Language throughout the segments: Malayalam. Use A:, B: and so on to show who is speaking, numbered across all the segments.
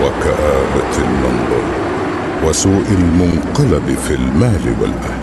A: وكآبة المنظر وسوء المنقلب في المال والأهل.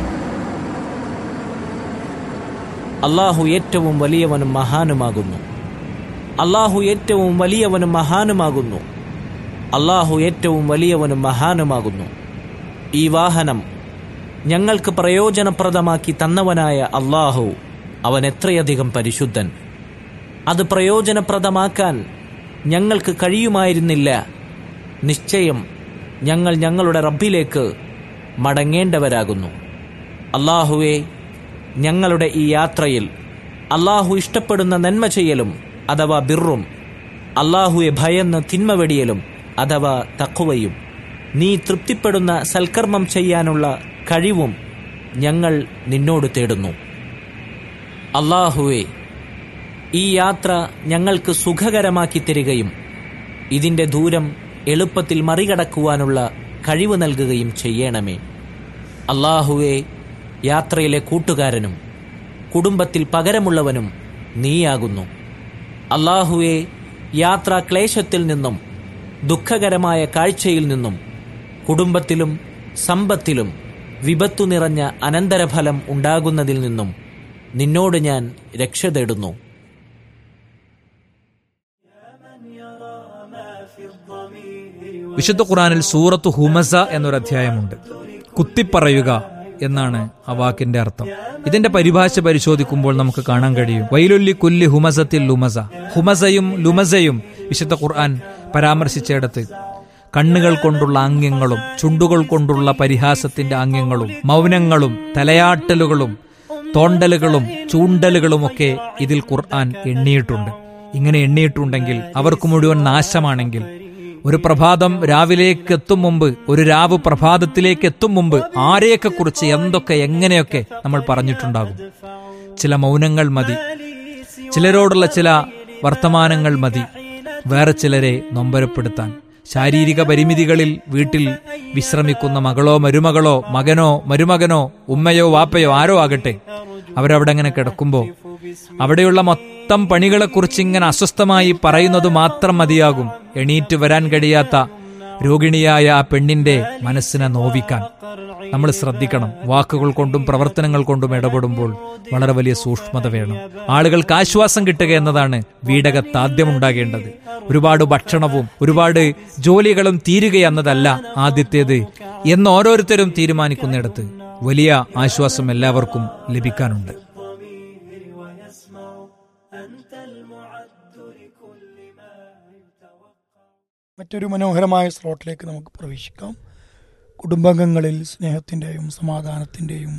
B: അല്ലാഹു ഏറ്റവും വലിയവനും മഹാനുമാകുന്നു. അല്ലാഹു ഏറ്റവും വലിയവനും മഹാനുമാകുന്നു. അല്ലാഹു ഏറ്റവും വലിയവനും മഹാനുമാകുന്നു. ഈ വാഹനം ഞങ്ങൾക്ക് പ്രയോജനപ്രദമാക്കി തന്നവനായ അല്ലാഹു, അവൻ എത്രയധികം പരിശുദ്ധൻ. അത് പ്രയോജനപ്രദമാക്കാൻ ഞങ്ങൾക്ക് കഴിയുമായിരുന്നില്ല. നിശ്ചയം ഞങ്ങൾ ഞങ്ങളുടെ റബ്ബിലേക്ക് മടങ്ങേണ്ടവരാകുന്നു. അല്ലാഹുവേ, ഞങ്ങളുടെ ഈ യാത്രയിൽ അല്ലാഹു ഇഷ്ടപ്പെടുന്ന നന്മ ചെയ്യലും അഥവാ ബിർറും, അല്ലാഹുവെ ഭയന്ന് തിന്മ വെടിയലും അഥവാ തഖ്വയും, നീ തൃപ്തിപ്പെടുന്ന സൽക്കർമ്മം ചെയ്യാനുള്ള കഴിവും ഞങ്ങൾ നിന്നോട് തേടുന്നു. അല്ലാഹുവേ, ഈ യാത്ര ഞങ്ങൾക്ക് സുഖകരമാക്കി തരികയും ഇതിൻ്റെ ദൂരം എളുപ്പത്തിൽ മറികടക്കുവാനുള്ള കഴിവ് നൽകുകയും ചെയ്യണമേ. അല്ലാഹുവേ, യാത്രയിലെ കൂട്ടുകാരനും കുടുംബത്തിൽ പകരമുള്ളവനും നീയാകുന്നു. അല്ലാഹുവേ, യാത്രാ ക്ലേശത്തിൽ നിന്നും ദുഃഖകരമായ കാഴ്ചയിൽ നിന്നും കുടുംബത്തിലും സമ്പത്തിലും വിപത്തു നിറഞ്ഞ അനന്തരഫലം ഉണ്ടാകുന്നതിൽ നിന്നും നിന്നോട് ഞാൻ രക്ഷ തേടുന്നു.
C: വിശുദ്ധ ഖുർആനിൽ സൂറത്ത് ഹുമസ എന്നൊരു അധ്യായമുണ്ട്. കുത്തിപ്പറയുക എന്നാണ് ആ വാക്കിന്റെ അർത്ഥം. ഇതിന്റെ പരിഭാഷ പരിശോധിക്കുമ്പോൾ നമുക്ക് കാണാൻ കഴിയും, വൈലുല്ലി കുല്ലി ഹുമസത്തിൽ ലുമസ. ഹുമസയും ലുമസയും വിശുദ്ധ ഖുർആൻ പരാമർശിച്ചിടത്ത് കണ്ണുകൾ കൊണ്ടുള്ള ആംഗ്യങ്ങളും ചുണ്ടുകൾ കൊണ്ടുള്ള പരിഹാസത്തിന്റെ ആംഗ്യങ്ങളും മൗനങ്ങളും തലയാട്ടലുകളും തോണ്ടലുകളും ചൂണ്ടലുകളുമൊക്കെ ഇതിൽ ഖുർആൻ എണ്ണിയിട്ടുണ്ട്. ഇങ്ങനെ എണ്ണിയിട്ടുണ്ടെങ്കിൽ അവർക്ക് മുഴുവൻ നാശമാണെങ്കിൽ, ഒരു പ്രഭാതം രാവിലേക്ക് എത്തും മുമ്പ്, ഒരു രാവ് പ്രഭാതത്തിലേക്ക് എത്തും മുമ്പ് ആരെയൊക്കെ കുറിച്ച് എന്തൊക്കെ എങ്ങനെയൊക്കെ നമ്മൾ പറഞ്ഞിട്ടുണ്ടാകും. ചില മൗനങ്ങൾ മതി, ചിലരോടുള്ള ചില വർത്തമാനങ്ങൾ മതി വേറെ ചിലരെ നൊമ്പരപ്പെടുത്താൻ. ശാരീരിക പരിമിതികളിൽ വീട്ടിൽ വിശ്രമിക്കുന്ന മകളോ മരുമകളോ മകനോ മരുമകനോ ഉമ്മയോ വാപ്പയോ ആരോ ആകട്ടെ, അവരവിടെ അങ്ങനെ കിടക്കുമ്പോൾ അവിടെയുള്ള മൊത്തം പണികളെക്കുറിച്ച് ഇങ്ങനെ അസ്വസ്ഥമായി പറയുന്നത് മാത്രം മതിയാകും എണീറ്റ് വരാൻ കഴിയാത്ത രോഗിണിയായ ആ പെണ്ണിന്റെ മനസ്സിനെ നോവിക്കാൻ. നമ്മൾ ശ്രദ്ധിക്കണം. വാക്കുകൾ കൊണ്ടും പ്രവർത്തനങ്ങൾ കൊണ്ടും ഇടപെടുമ്പോൾ വളരെ വലിയ സൂക്ഷ്മത വേണം. ആളുകൾക്ക് ആശ്വാസം കിട്ടുക എന്നതാണ് വീടകത്ത് ആദ്യം ഉണ്ടാകേണ്ടത്. ഒരുപാട് ഭക്ഷണവും ഒരുപാട് ജോലികളും തീരുകയെന്നതല്ല ആദ്യത്തേത് എന്ന് ഓരോരുത്തരും തീരുമാനിക്കുന്നിടത്ത് വലിയ ആശ്വാസം എല്ലാവർക്കും ലഭിക്കാനുണ്ട്.
D: മറ്റൊരു മനോഹരമായ സ്ലോട്ടിലേക്ക് നമുക്ക് പ്രവേശിക്കാം. കുടുംബാംഗങ്ങളിൽ സ്നേഹത്തിൻ്റെയും സമാധാനത്തിൻ്റെയും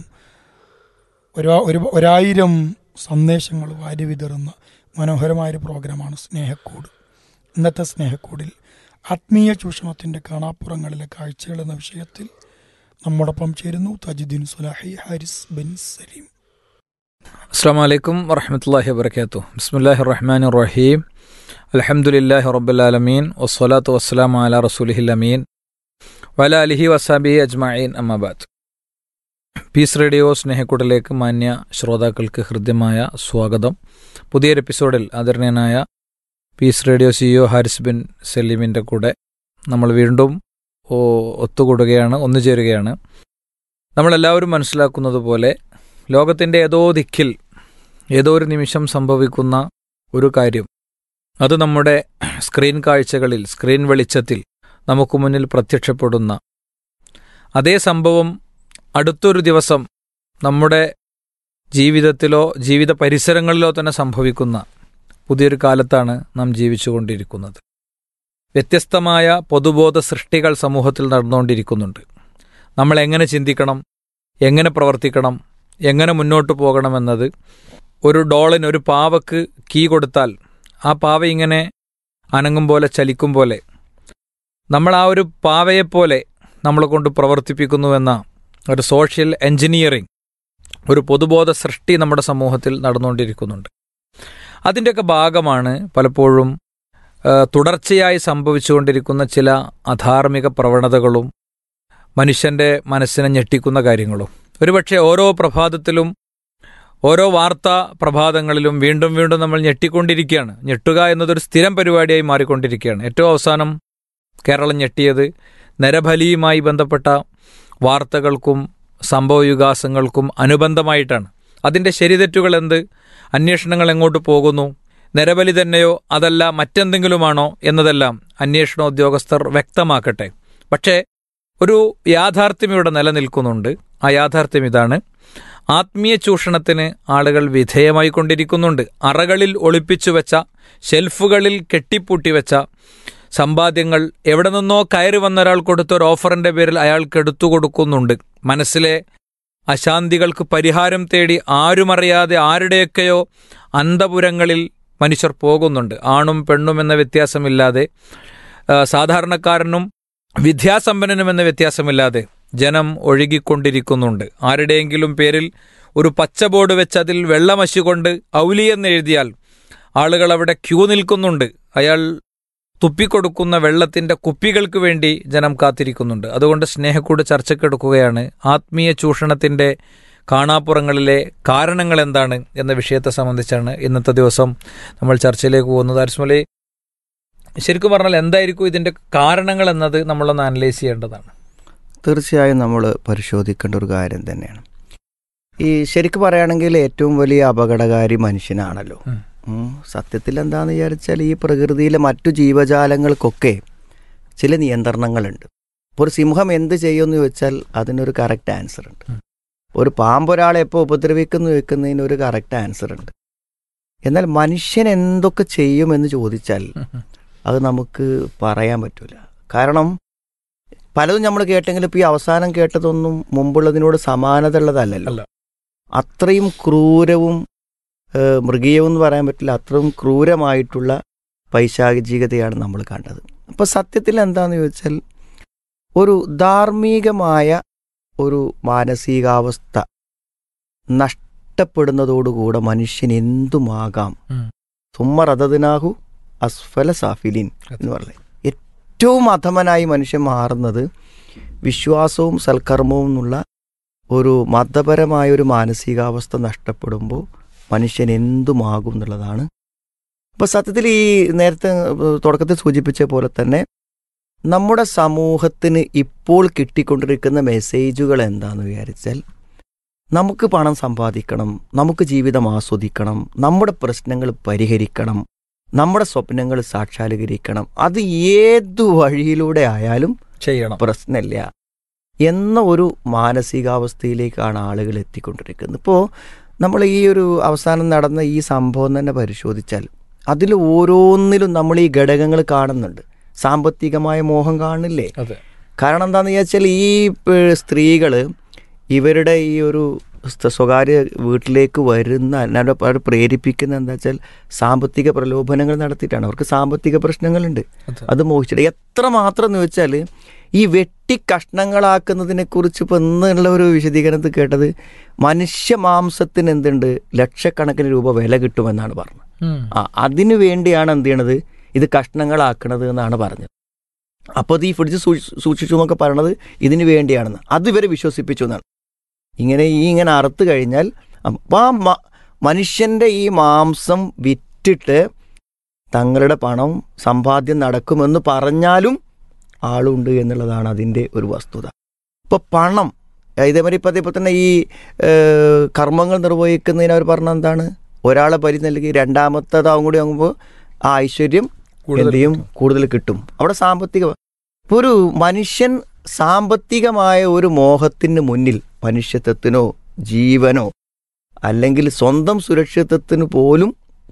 D: ഒരായിരം സന്ദേശങ്ങൾ വാരി വിതറുന്ന മനോഹരമായൊരു പ്രോഗ്രാമാണ് സ്നേഹക്കൂട്. ഇന്നത്തെ സ്നേഹക്കൂടിൽ ആത്മീയ ചൂഷണത്തിൻ്റെ കാണാപ്പുറങ്ങളിലെ കാഴ്ചകൾ എന്ന വിഷയത്തിൽ നമ്മോടൊപ്പം ചേരുന്നു തജുദ്ദീൻ സുലാഹി ഹാരിസ് ബിൻ സലീം.
E: അസ്സലാമു അലൈക്കും വറഹ്മത്തുള്ളാഹി വബറകാതുഹു. ബിസ്മില്ലാഹിർ റഹ്മാനിർ റഹീം. അൽഹംദുലില്ലാഹി റബ്ബിൽ ആലമീൻ വസ്സലാത്തു വസ്സലാമു അലാ റസൂലിഹിൽ അമീൻ വഅലാ ആലിഹി വസഹ്ബിഹി അജ്മഈൻ. അമ്മാ ബഅദ്. പീസ് റേഡിയോ സ്നേഹക്കൂടിലേക്ക് മാന്യ ശ്രോതാക്കൾക്ക് ഹൃദ്യമായ സ്വാഗതം. പുതിയൊരു എപ്പിസോഡിൽ ആദരണീയനായ piece radio CEO Haris bin സലീമിൻ്റെ കൂടെ നമ്മൾ വീണ്ടും ഒത്തുകൂടുകയാണ്, ഒന്നുചേരുകയാണ്. നമ്മളെല്ലാവരും മനസ്സിലാക്കുന്നത് പോലെ ലോകത്തിൻ്റെ ഏതോ ദിക്കിൽ ഏതോ ഒരു നിമിഷം സംഭവിക്കുന്ന ഒരു കാര്യം, അത് നമ്മുടെ സ്ക്രീൻ കാഴ്ചകളിൽ, സ്ക്രീൻ വെളിച്ചത്തിൽ നമുക്ക് മുന്നിൽ പ്രത്യക്ഷപ്പെടുന്ന അതേ സംഭവം അടുത്തൊരു ദിവസം നമ്മുടെ ജീവിതത്തിലോ ജീവിത പരിസരങ്ങളിലോ തന്നെ സംഭവിക്കുന്ന പുതിയൊരു കാലത്താണ് നാം ജീവിച്ചുകൊണ്ടിരിക്കുന്നത്. വ്യത്യസ്തമായ പൊതുബോധ സൃഷ്ടികൾ സമൂഹത്തിൽ നടന്നുകൊണ്ടിരിക്കുന്നുണ്ട്. നമ്മൾ എങ്ങനെ ചിന്തിക്കണം, എങ്ങനെ പ്രവർത്തിക്കണം, എങ്ങനെ മുന്നോട്ട് പോകണമെന്നത് ഒരു ഡോളിന്, ഒരു പാവക്ക് കീ കൊടുത്താൽ ആ പാവ ഇങ്ങനെ അനങ്ങും പോലെ, ചലിക്കും പോലെ നമ്മൾ ആ ഒരു പാവയെപ്പോലെ നമ്മളെ കൊണ്ട് പ്രവർത്തിപ്പിക്കുന്നുവെന്ന ഒരു സോഷ്യൽ എൻജിനീയറിംഗ്, ഒരു പൊതുബോധ സൃഷ്ടി നമ്മുടെ സമൂഹത്തിൽ നടന്നുകൊണ്ടിരിക്കുന്നുണ്ട്. അതിൻ്റെയൊക്കെ ഭാഗമാണ് പലപ്പോഴും തുടർച്ചയായി സംഭവിച്ചുകൊണ്ടിരിക്കുന്ന ചില അധാർമിക പ്രവണതകളും മനുഷ്യൻ്റെ മനസ്സിനെ ഞെട്ടിക്കുന്ന കാര്യങ്ങളും. ഒരുപക്ഷെ ഓരോ പ്രഭാതത്തിലും ഓരോ വാർത്താ പ്രഭാതങ്ങളിലും വീണ്ടും വീണ്ടും നമ്മൾ ഞെട്ടിക്കൊണ്ടിരിക്കുകയാണ്. ഞെട്ടുക എന്നതൊരു സ്ഥിരം പരിപാടിയായി മാറിക്കൊണ്ടിരിക്കുകയാണ്. ഏറ്റവും അവസാനം കേരളം ഞെട്ടിയത് നരബലിയുമായി ബന്ധപ്പെട്ട വാർത്തകൾക്കും സംഭവവികാസങ്ങൾക്കും അനുബന്ധമായിട്ടാണ്. അതിൻ്റെ ശരിതെറ്റുകൾ എന്ത്, അന്വേഷണങ്ങൾ എങ്ങോട്ട് പോകുന്നു, നരബലി തന്നെയോ അതല്ല മറ്റെന്തെങ്കിലുമാണോ എന്നതെല്ലാം അന്വേഷണ ഉദ്യോഗസ്ഥർ വ്യക്തമാക്കട്ടെ. പക്ഷേ ഒരു യാഥാർത്ഥ്യം ഇവിടെ നിലനിൽക്കുന്നുണ്ട്. ആ യാഥാർത്ഥ്യം ഇതാണ്: ആത്മീയ ചൂഷണത്തിന് ആളുകൾ വിധേയമായിക്കൊണ്ടിരിക്കുന്നുണ്ട്. അറകളിൽ ഒളിപ്പിച്ചു വെച്ച, ഷെൽഫുകളിൽ കെട്ടിപ്പൂട്ടിവെച്ച സമ്പാദ്യങ്ങൾ എവിടെ നിന്നോ കയറി വന്ന ഒരാൾ കൊടുത്ത ഒരു ഓഫറിൻ്റെ പേരിൽ അയാൾക്ക് എടുത്തു കൊടുക്കുന്നുണ്ട്. മനസ്സിലെ അശാന്തികൾക്ക് പരിഹാരം തേടി ആരുമറിയാതെ ആരുടെയൊക്കെയോ അന്തപുരങ്ങളിൽ മനുഷ്യർ പോകുന്നുണ്ട്. ആണും പെണ്ണും എന്ന വ്യത്യാസമില്ലാതെ, സാധാരണക്കാരനും വിദ്യാസമ്പന്നനും എന്ന വ്യത്യാസമില്ലാതെ ജനം ഒഴുകിക്കൊണ്ടിരിക്കുന്നുണ്ട്. ആരുടെയെങ്കിലും പേരിൽ ഒരു പച്ച ബോർഡ് വെച്ച് അതിൽ വെള്ളമശി കൊണ്ട് ഔലി എന്നെഴുതിയാൽ ആളുകൾ അവിടെ ക്യൂ നിൽക്കുന്നുണ്ട്. അയാൾ തുപ്പിക്കൊടുക്കുന്ന വെള്ളത്തിൻ്റെ കുപ്പികൾക്ക് വേണ്ടി ജനം കാത്തിരിക്കുന്നുണ്ട്. അതുകൊണ്ട് സ്നേഹക്കൂട് ചർച്ചയ്ക്കെടുക്കുകയാണ് ആത്മീയ ചൂഷണത്തിൻ്റെ കാണാപ്പുറങ്ങളിലെ കാരണങ്ങൾ എന്താണ് എന്ന വിഷയത്തെ സംബന്ധിച്ചാണ് ഇന്നത്തെ ദിവസം നമ്മൾ ചർച്ചയിലേക്ക് പോകുന്നത്. അരിസ്മലി, ശരിക്കും പറഞ്ഞാൽ എന്തായിരിക്കും ഇതിൻ്റെ കാരണങ്ങൾ എന്നത് നമ്മളൊന്ന് അനലൈസ് ചെയ്യേണ്ടതാണ്.
F: തീർച്ചയായും നമ്മൾ പരിശോധിക്കേണ്ട ഒരു കാര്യം തന്നെയാണ്. ഈ ശരിക്കും പറയുകയാണെങ്കിൽ ഏറ്റവും വലിയ അപകടകാരി മനുഷ്യനാണല്ലോ. സത്യത്തിൽ എന്താണെന്ന് വിചാരിച്ചാൽ ഈ പ്രകൃതിയിലെ മറ്റു ജീവജാലങ്ങൾക്കൊക്കെ ചില നിയന്ത്രണങ്ങളുണ്ട്. ഇപ്പോൾ ഒരു സിംഹം എന്ത് ചെയ്യുമെന്ന് ചോദിച്ചാൽ അതിനൊരു കറക്റ്റ് ആൻസർ ഉണ്ട്. ഒരു പാമ്പൊരാളെ എപ്പോൾ ഉപദ്രവിക്കുന്നു വെക്കുന്നതിന് ഒരു കറക്റ്റ് ആൻസർ ഉണ്ട്. എന്നാൽ മനുഷ്യൻ എന്തൊക്കെ ചെയ്യുമെന്ന് ചോദിച്ചാൽ അത് നമുക്ക് പറയാൻ പറ്റില്ല. കാരണം പലതും നമ്മൾ കേട്ടെങ്കിലും ഇപ്പോൾ ഈ അവസാനം കേട്ടതൊന്നും മുമ്പുള്ളതിനോട് സമാനത ഉള്ളതല്ലല്ലോ. അത്രയും ക്രൂരവും മൃഗീയവും എന്ന് പറയാൻ പറ്റില്ല, അത്രയും ക്രൂരമായിട്ടുള്ള പൈശാചികതയാണ് നമ്മൾ കണ്ടത്. അപ്പോൾ സത്യത്തിൽ എന്താണെന്ന് ചോദിച്ചാൽ ഒരു ധാർമ്മികമായ ഒരു മാനസികാവസ്ഥ നഷ്ടപ്പെടുന്നതോടുകൂടെ മനുഷ്യൻ എന്തുമാകാം. സുമ്മറദനാഹു അസ്ഫല സാഫിലിൻ എന്ന് പറഞ്ഞത് ഏറ്റവും അധമനായി മനുഷ്യൻ മാറുന്നത് വിശ്വാസവും സൽക്കർമ്മവും എന്നുള്ള ഒരു മതപരമായ ഒരു മാനസികാവസ്ഥ നഷ്ടപ്പെടുമ്പോൾ മനുഷ്യൻ എന്തുമാകും എന്നുള്ളതാണ്. അപ്പോൾ സത്യത്തിൽ ഈ നേരത്തെ തുടക്കത്തിൽ സൂചിപ്പിച്ച പോലെ തന്നെ നമ്മുടെ സമൂഹത്തിന് ഇപ്പോൾ കിട്ടിക്കൊണ്ടിരിക്കുന്ന മെസ്സേജുകൾ എന്താണെന്ന് വിചാരിച്ചാൽ നമുക്ക് പണം സമ്പാദിക്കണം, നമുക്ക് ജീവിതം ആസ്വദിക്കണം, നമ്മുടെ പ്രശ്നങ്ങൾ പരിഹരിക്കണം, നമ്മുടെ സ്വപ്നങ്ങൾ സാക്ഷാത്കരിക്കണം, അത് ഏതു വഴിയിലൂടെ ആയാലും
E: ചെയ്യണം,
F: പ്രശ്നമില്ല എന്ന ഒരു മാനസികാവസ്ഥയിലേക്കാണ് ആളുകൾ എത്തിക്കൊണ്ടിരിക്കുന്നത്. ഇപ്പോൾ നമ്മൾ ഈ ഒരു അവസാനം നടന്ന ഈ സംഭവം തന്നെ പരിശോധിച്ചാൽ അതിൽ ഓരോന്നിലും നമ്മൾ ഈ ഘടകങ്ങൾ കാണുന്നുണ്ട്. സാമ്പത്തികമായ മോഹം കാണില്ലേ? കാരണം എന്താണെന്ന് വിചാരിച്ചാൽ ഈ സ്ത്രീകൾ ഇവരുടെ ഈ ഒരു സ്വകാര്യ വീട്ടിലേക്ക് വരുന്ന അവർ പ്രേരിപ്പിക്കുന്ന എന്താ വെച്ചാൽ സാമ്പത്തിക പ്രലോഭനങ്ങൾ നടത്തിയിട്ടാണ്. അവർക്ക് സാമ്പത്തിക പ്രശ്നങ്ങളുണ്ട്, അത് മോഹിച്ചിട്ട് എത്ര മാത്രം എന്ന് വെച്ചാൽ ഈ വെട്ടി കഷ്ണങ്ങളാക്കുന്നതിനെ കുറിച്ച് ഇപ്പോൾ എന്നുള്ള ഒരു വിശദീകരണത്തിൽ കേട്ടത് മനുഷ്യ മാംസത്തിന് എന്തുണ്ട് ലക്ഷക്കണക്കിന് രൂപ വില കിട്ടുമെന്നാണ് പറഞ്ഞത്. അതിനു വേണ്ടിയാണ് എന്ത് ചെയ്യണത്, ഇത് കഷ്ണങ്ങളാക്കണത് എന്നാണ് പറഞ്ഞത്. അപ്പോൾ അത് ഈ ഫ്രിഡ്ജ് സൂക്ഷിച്ചു എന്നൊക്കെ പറയണത് ഇതിന് വേണ്ടിയാണെന്ന് അത് ഇവരെ വിശ്വസിപ്പിച്ചു എന്നാണ്. ഇങ്ങനെ അറുത്ത് കഴിഞ്ഞാൽ അപ്പോൾ ആ മനുഷ്യൻ്റെ ഈ മാംസം വിറ്റിട്ട് തങ്ങളുടെ പണം സമ്പാദ്യം നടക്കുമെന്ന് പറഞ്ഞാലും ആളുണ്ട് എന്നുള്ളതാണ് അതിൻ്റെ ഒരു വസ്തുത. ഇപ്പോൾ പണം ഇതേമാതിരി ഇപ്പോൾ തന്നെ ഈ കർമ്മങ്ങൾ നിർവഹിക്കുന്നതിന് അവർ പറഞ്ഞ എന്താണ്, ഒരാളെ പരി നൽകി രണ്ടാമത്തേതാവും കൂടി ആകുമ്പോൾ ആ ഐശ്വര്യം എന്തെയും കൂടുതൽ കിട്ടും. അവിടെ സാമ്പത്തിക ഇപ്പോൾ ഒരു മനുഷ്യൻ സാമ്പത്തികമായ ഒരു മോഹത്തിന് മുന്നിൽ മനുഷ്യത്വത്തിനോ ജീവനോ അല്ലെങ്കിൽ സ്വന്തം സുരക്ഷിതത്വത്തിന് പോലും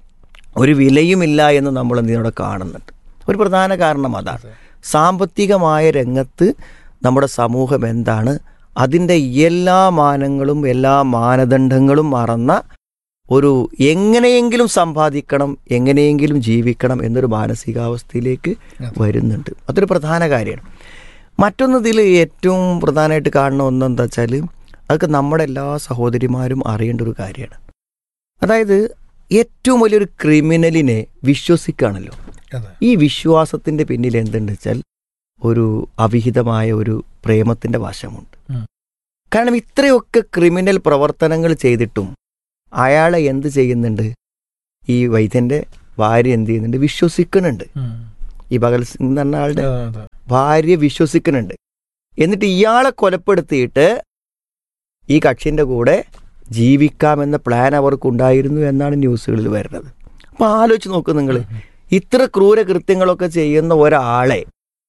F: ഒരു വിലയുമില്ല എന്ന് നമ്മൾ എന്തിനോടെ കാണുന്നുണ്ട്. ഒരു പ്രധാന കാരണം അതാണ്. സാമ്പത്തികമായ രംഗത്ത് നമ്മുടെ സമൂഹം എന്താണ്, അതിൻ്റെ എല്ലാ മാനങ്ങളും എല്ലാ മാനദണ്ഡങ്ങളും മറന്ന ഒരു എങ്ങനെയെങ്കിലും സമ്പാദിക്കണം, എങ്ങനെയെങ്കിലും ജീവിക്കണം എന്നൊരു മാനസികാവസ്ഥയിലേക്ക് വരുന്നുണ്ട്. അതൊരു പ്രധാന കാര്യമാണ്. മറ്റൊന്നതിൽ ഏറ്റവും പ്രധാനമായിട്ട് കാണുന്ന ഒന്നെന്താ വെച്ചാൽ അതൊക്കെ നമ്മുടെ എല്ലാ സഹോദരിമാരും അറിയേണ്ട ഒരു കാര്യമാണ്. അതായത് ഏറ്റവും വലിയൊരു ക്രിമിനലിനെ വിശ്വസിക്കുകയാണല്ലോ. ഈ വിശ്വാസത്തിൻ്റെ പിന്നിൽ എന്തുണ്ട് വെച്ചാൽ ഒരു അവിഹിതമായ ഒരു പ്രേമത്തിൻ്റെ വശമുണ്ട്. കാരണം ഇത്രയൊക്കെ ക്രിമിനൽ പ്രവർത്തനങ്ങൾ ചെയ്തിട്ടും അയാളെ എന്ത് ചെയ്യുന്നുണ്ട്, ഈ വൈദ്യൻ്റെ ഭാര്യ എന്ത് ചെയ്യുന്നുണ്ട്, വിശ്വസിക്കുന്നുണ്ട്. ഈ ഭഗത് സിംഗ് എന്ന് പറഞ്ഞ ആളുടെ ഭാര്യ വിശ്വസിക്കുന്നുണ്ട്. എന്നിട്ട് ഇയാളെ കൊലപ്പെടുത്തിയിട്ട് ഈ കക്ഷിൻ്റെ കൂടെ ജീവിക്കാമെന്ന പ്ലാൻ അവർക്കുണ്ടായിരുന്നു എന്നാണ് ന്യൂസുകളിൽ വരുന്നത്. അപ്പോൾ ആലോചിച്ച് നോക്ക് നിങ്ങൾ, ഇത്ര ക്രൂരകൃത്യങ്ങളൊക്കെ ചെയ്യുന്ന ഒരാളെ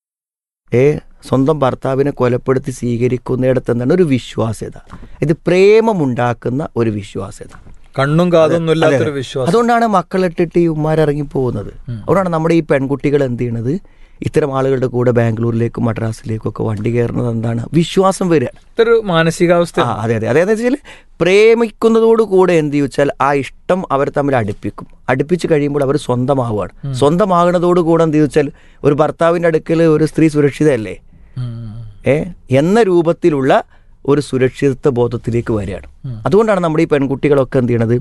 F: സ്വന്തം ഭർത്താവിനെ കൊലപ്പെടുത്തി സ്വീകരിക്കുന്നിടത്ത് എന്താണ് ഒരു വിശ്വാസ്യത, ഇത് പ്രേമമുണ്ടാക്കുന്ന ഒരു വിശ്വാസ്യത,
E: കണ്ണും കാതൊന്നും ഇല്ലാത്തൊരു വിശ്വാസം.
F: അതുകൊണ്ടാണ് മക്കളിട്ടിട്ട് ഈ ഉമ്മാരിറങ്ങി പോകുന്നത്. അതുകൊണ്ടാണ് നമ്മുടെ ഈ പെൺകുട്ടികൾ എന്ത് ചെയ്യണത്, ഇത്തരം ആളുകളുടെ കൂടെ ബാംഗ്ലൂരിലേക്കും മദ്രാസിലേക്കും ഒക്കെ വണ്ടി കയറുന്നത്. എന്താണ് വിശ്വാസം വരിക,
E: ഇതൊരു മാനസികാവസ്ഥ.
F: അതെ അതെ അതെന്ന് വെച്ചാൽ പ്രേമിക്കുന്നതോട് കൂടെ എന്ത് ചോദിച്ചാൽ ആ ഇഷ്ടം അവർ തമ്മിൽ അടുപ്പിച്ച് കഴിയുമ്പോൾ അവർ സ്വന്തമാവുകയാണ്. സ്വന്തമാകുന്നതോടുകൂടെ എന്ത് ചോദിച്ചാൽ ഒരു ഭർത്താവിൻ്റെ അടുക്കൽ ഒരു സ്ത്രീ സുരക്ഷിതയല്ലേ എന്ന രൂപത്തിലുള്ള ഒരു സുരക്ഷിതത്വ ബോധത്തിലേക്ക് വരികയാണ്. അതുകൊണ്ടാണ് നമ്മുടെ ഈ പെൺകുട്ടികളൊക്കെ എന്ത് ചെയ്യണത്,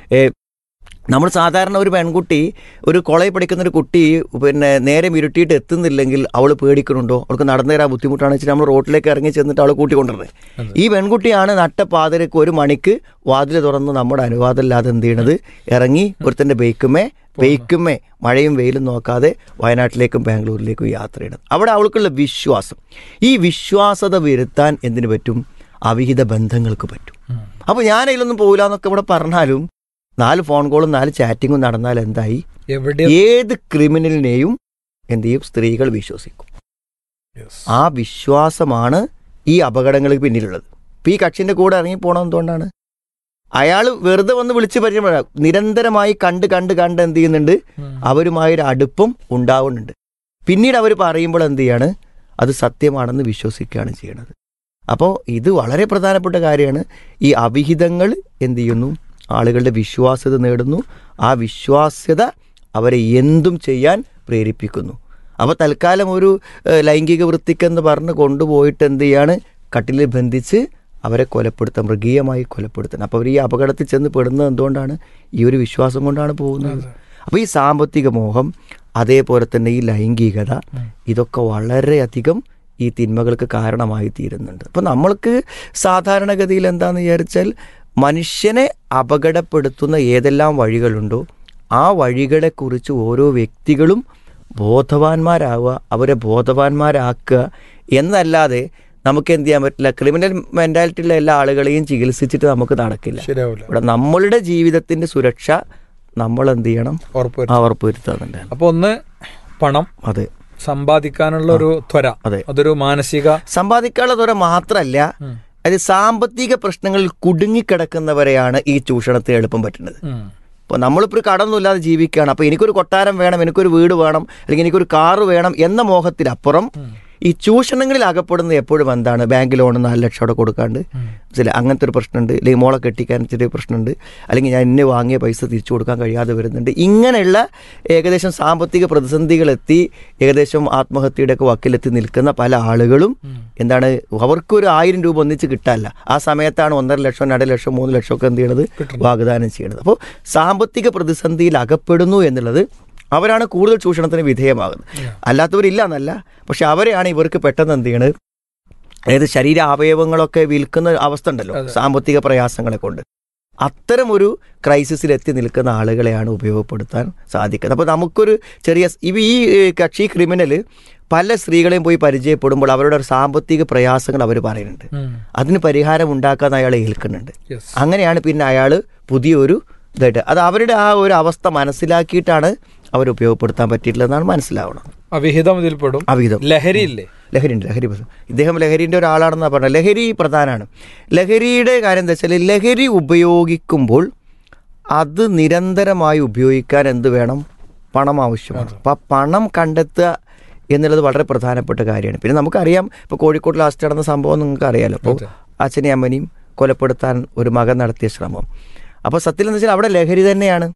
F: നമ്മൾ സാധാരണ ഒരു പെൺകുട്ടി, ഒരു കോളേജിൽ പഠിക്കുന്ന ഒരു കുട്ടി പിന്നെ നേരെ ഇരുട്ടിയിട്ട് എത്തുന്നില്ലെങ്കിൽ അവൾ പേടിക്കുന്നുണ്ടോ, അവൾക്ക് നടന്നു തരാൻ ബുദ്ധിമുട്ടാണെന്ന് വെച്ചാൽ നമ്മൾ റോഡിലേക്ക് ഇറങ്ങി ചെന്നിട്ട് അവളെ കൂട്ടിക്കൊണ്ടിരുന്നത്. ഈ പെൺകുട്ടിയാണ് നട്ടപ്പാതിരക്ക് 1 മണിക്ക് വാതിൽ തുറന്ന് നമ്മുടെ അനുവാദമില്ലാതെ എന്ത് ചെയ്യണത്, ഇറങ്ങി ഒരുത്തൻ്റെ ബൈക്കുമേ മഴയും വെയിലും നോക്കാതെ വയനാട്ടിലേക്കും ബാംഗ്ലൂരിലേക്കും യാത്ര ചെയ്യണം. അവിടെ അവൾക്കുള്ള വിശ്വാസം, ഈ വിശ്വാസത വരുത്താൻ എന്തിനു പറ്റും, അവിഹിത ബന്ധങ്ങൾക്ക് പറ്റും. അപ്പോൾ ഞാൻ അതിലൊന്നും പോകില്ല എന്നൊക്കെ ഇവിടെ പറഞ്ഞാലും 4 ഫോൺ കോളും 4 ചാറ്റിങ്ങും നടന്നാൽ എന്തായി, ഏത് ക്രിമിനലിനെയും എന്ത് ചെയ്യും, സ്ത്രീകൾ വിശ്വസിക്കും. ആ വിശ്വാസമാണ് ഈ അപകടങ്ങൾക്ക് പിന്നിലുള്ളത്. ഇപ്പം ഈ കക്ഷിൻ്റെ കൂടെ ഇറങ്ങി പോകണം എന്തുകൊണ്ടാണ്, അയാൾ വെറുതെ വന്ന് വിളിച്ച് പരിചയപ്പെടാം, നിരന്തരമായി കണ്ട് എന്ത് ചെയ്യുന്നുണ്ട്, അവരുമായൊരു അടുപ്പം ഉണ്ടാവുന്നുണ്ട്. പിന്നീട് അവർ പറയുമ്പോൾ എന്ത് ചെയ്യാണ്, അത് സത്യമാണെന്ന് വിശ്വസിക്കുകയാണ് ചെയ്യണത്. അപ്പോൾ ഇത് വളരെ പ്രധാനപ്പെട്ട കാര്യമാണ്. ഈ അവിഹിതങ്ങൾ എന്ത് ചെയ്യുന്നു, ആളുകളുടെ വിശ്വാസ്യത നേടുന്നു. ആ വിശ്വാസ്യത അവരെ എന്തും ചെയ്യാൻ പ്രേരിപ്പിക്കുന്നു. അപ്പോൾ തൽക്കാലം ഒരു ലൈംഗിക വൃത്തിക്കെന്ന് പറഞ്ഞ് കൊണ്ടുപോയിട്ട് എന്ത് ചെയ്യാണ്, കട്ടിലിൽ ബന്ധിച്ച് അവരെ കൊലപ്പെടുത്താൻ, മൃഗീയമായി കൊലപ്പെടുത്തണം. അപ്പോൾ അവർ ഈ അപകടത്തിൽ ചെന്ന് പെടുന്നത് എന്തുകൊണ്ടാണ്, ഈ ഒരു വിശ്വാസം കൊണ്ടാണ് പോകുന്നത്. അപ്പോൾ ഈ സാമ്പത്തിക മോഹം, അതേപോലെ തന്നെ ഈ ലൈംഗികത, ഇതൊക്കെ വളരെയധികം ഈ തിന്മകൾക്ക് കാരണമായി തീരുന്നുണ്ട്. അപ്പോൾ നമ്മൾക്ക് സാധാരണഗതിയിൽ എന്താണെന്ന് വിചാരിച്ചാൽ, മനുഷ്യനെ അപകടപ്പെടുത്തുന്ന ഏതെല്ലാം വഴികളുണ്ടോ ആ വഴികളെക്കുറിച്ച് ഓരോ വ്യക്തികളും ബോധവാന്മാരാവുക, അവരെ ബോധവാന്മാരാക്കുക എന്നല്ലാതെ നമുക്ക് എന്ത് ചെയ്യാൻ പറ്റില്ല. ക്രിമിനൽ മെൻറ്റാലിറ്റിയുള്ള എല്ലാ ആളുകളെയും ചികിത്സിച്ചിട്ട് നമുക്ക് നടക്കില്ല. ഇവിടെ നമ്മളുടെ ജീവിതത്തിൻ്റെ സുരക്ഷ നമ്മൾ എന്ത് ചെയ്യണം, ഉറപ്പുവരുത്താറുണ്ട്.
E: അപ്പോൾ ഒന്ന് പണം,
F: അതെ,
E: സമ്പാദിക്കാനുള്ള ഒരു ത്വര,
F: അതെ,
E: അതൊരു മാനസിക
F: സമ്പാദിക്കാനുള്ള ത്വര മാത്രമല്ല, അത് സാമ്പത്തിക പ്രശ്നങ്ങളിൽ കുടുങ്ങിക്കിടക്കുന്നവരെയാണ് ഈ ചൂഷണത്തിന് എളുപ്പം പറ്റുന്നത്. ഇപ്പോൾ നമ്മളിപ്പോൾ ഒരു കടമൊന്നുമില്ലാതെ ജീവിക്കുകയാണ്, അപ്പോൾ എനിക്കൊരു കൊട്ടാരം വേണം, എനിക്കൊരു വീട് വേണം, അല്ലെങ്കിൽ എനിക്കൊരു കാറ് വേണം എന്ന മോഹത്തിലപ്പുറം ഈ ചൂഷണങ്ങളിൽ അകപ്പെടുന്നത് എപ്പോഴും എന്താണ്, ബാങ്ക് ലോൺ 4 ലക്ഷം അവിടെ കൊടുക്കാണ്ട് ചില അങ്ങനത്തെ ഒരു പ്രശ്നമുണ്ട്, അല്ലെങ്കിൽ മോളെ കെട്ടിക്കാൻ ചെറിയ പ്രശ്നമുണ്ട്, അല്ലെങ്കിൽ ഞാൻ ഇന്ന് വാങ്ങിയ പൈസ തിരിച്ചു കൊടുക്കാൻ കഴിയാതെ വരുന്നുണ്ട്. ഇങ്ങനെയുള്ള ഏകദേശം സാമ്പത്തിക പ്രതിസന്ധികളെത്തി ഏകദേശം ആത്മഹത്യയുടെയൊക്കെ വക്കിലെത്തി നിൽക്കുന്ന പല ആളുകളും എന്താണ്, അവർക്കൊരു 1000 രൂപ ഒന്നിച്ച് കിട്ടാല്ല. ആ സമയത്താണ് 1.5 ലക്ഷം 2 ലക്ഷം 3 ലക്ഷം ഒക്കെ എന്ത് ചെയ്യണത്, വാഗ്ദാനം ചെയ്യണത്. അപ്പോൾ സാമ്പത്തിക പ്രതിസന്ധിയിൽ അകപ്പെടുന്നു എന്നുള്ളത് അവരാണ് കൂടുതൽ ചൂഷണത്തിന് വിധേയമാകുന്നത്. അല്ലാത്തവരില്ല എന്നല്ല, പക്ഷെ അവരെയാണ് ഇവർക്ക് പെട്ടെന്ന് എന്ത് ചെയ്യണത്, അതായത് ശരീര അവയവങ്ങളൊക്കെ വിൽക്കുന്ന അവസ്ഥ ഉണ്ടല്ലോ സാമ്പത്തിക പ്രയാസങ്ങളെ കൊണ്ട്. അത്തരം ഒരു ക്രൈസിസിലെത്തി നിൽക്കുന്ന ആളുകളെയാണ് ഉപയോഗപ്പെടുത്താൻ സാധിക്കുന്നത്. അപ്പോൾ നമുക്കൊരു ചെറിയ ഈ കക്ഷി ക്രിമിനൽ പല സ്ത്രീകളെയും പോയി പരിചയപ്പെടുമ്പോൾ അവരുടെ ഒരു സാമ്പത്തിക പ്രയാസങ്ങൾ അവർ പറയുന്നുണ്ട്, അതിന് പരിഹാരം ഉണ്ടാക്കാൻ അയാൾ ഏൽക്കുന്നുണ്ട്. അങ്ങനെയാണ് പിന്നെ അയാൾ പുതിയൊരു ഇതായിട്ട് അത് അവരുടെ ആ ഒരു അവസ്ഥ മനസ്സിലാക്കിയിട്ടാണ് അവർ ഉപയോഗപ്പെടുത്താൻ പറ്റിയിട്ടില്ലെന്നാണ് മനസ്സിലാവണം.
E: അവിഹിതം ഇതിൽപ്പെടും.
F: അവിഹിതം,
E: ലഹരി ഇല്ലേ,
F: ലഹരിയുണ്ട്. ഇദ്ദേഹം ലഹരിൻ്റെ ഒരാളാണെന്നാണ് പറഞ്ഞത്. ലഹരി പ്രധാനമാണ്. ലഹരിയുടെ കാര്യം എന്താ വെച്ചാൽ, ലഹരി ഉപയോഗിക്കുമ്പോൾ അത് നിരന്തരമായി ഉപയോഗിക്കാൻ എന്ത് വേണം, പണം ആവശ്യമാണ്. അപ്പം പണം കണ്ടെത്തുക എന്നുള്ളത് വളരെ പ്രധാനപ്പെട്ട കാര്യമാണ്. പിന്നെ നമുക്കറിയാം, ഇപ്പോൾ കോഴിക്കോട് ലാസ്റ്റ് നടന്ന സംഭവം നിങ്ങൾക്ക് അറിയാമല്ലോ. അപ്പോൾ അച്ഛനെയും അമ്മനെയും കൊലപ്പെടുത്താൻ ഒരു മകൻ നടത്തിയ ശ്രമം. അപ്പോൾ സത്യം എന്ന് വെച്ചാൽ അവിടെ ലഹരി തന്നെയാണ്.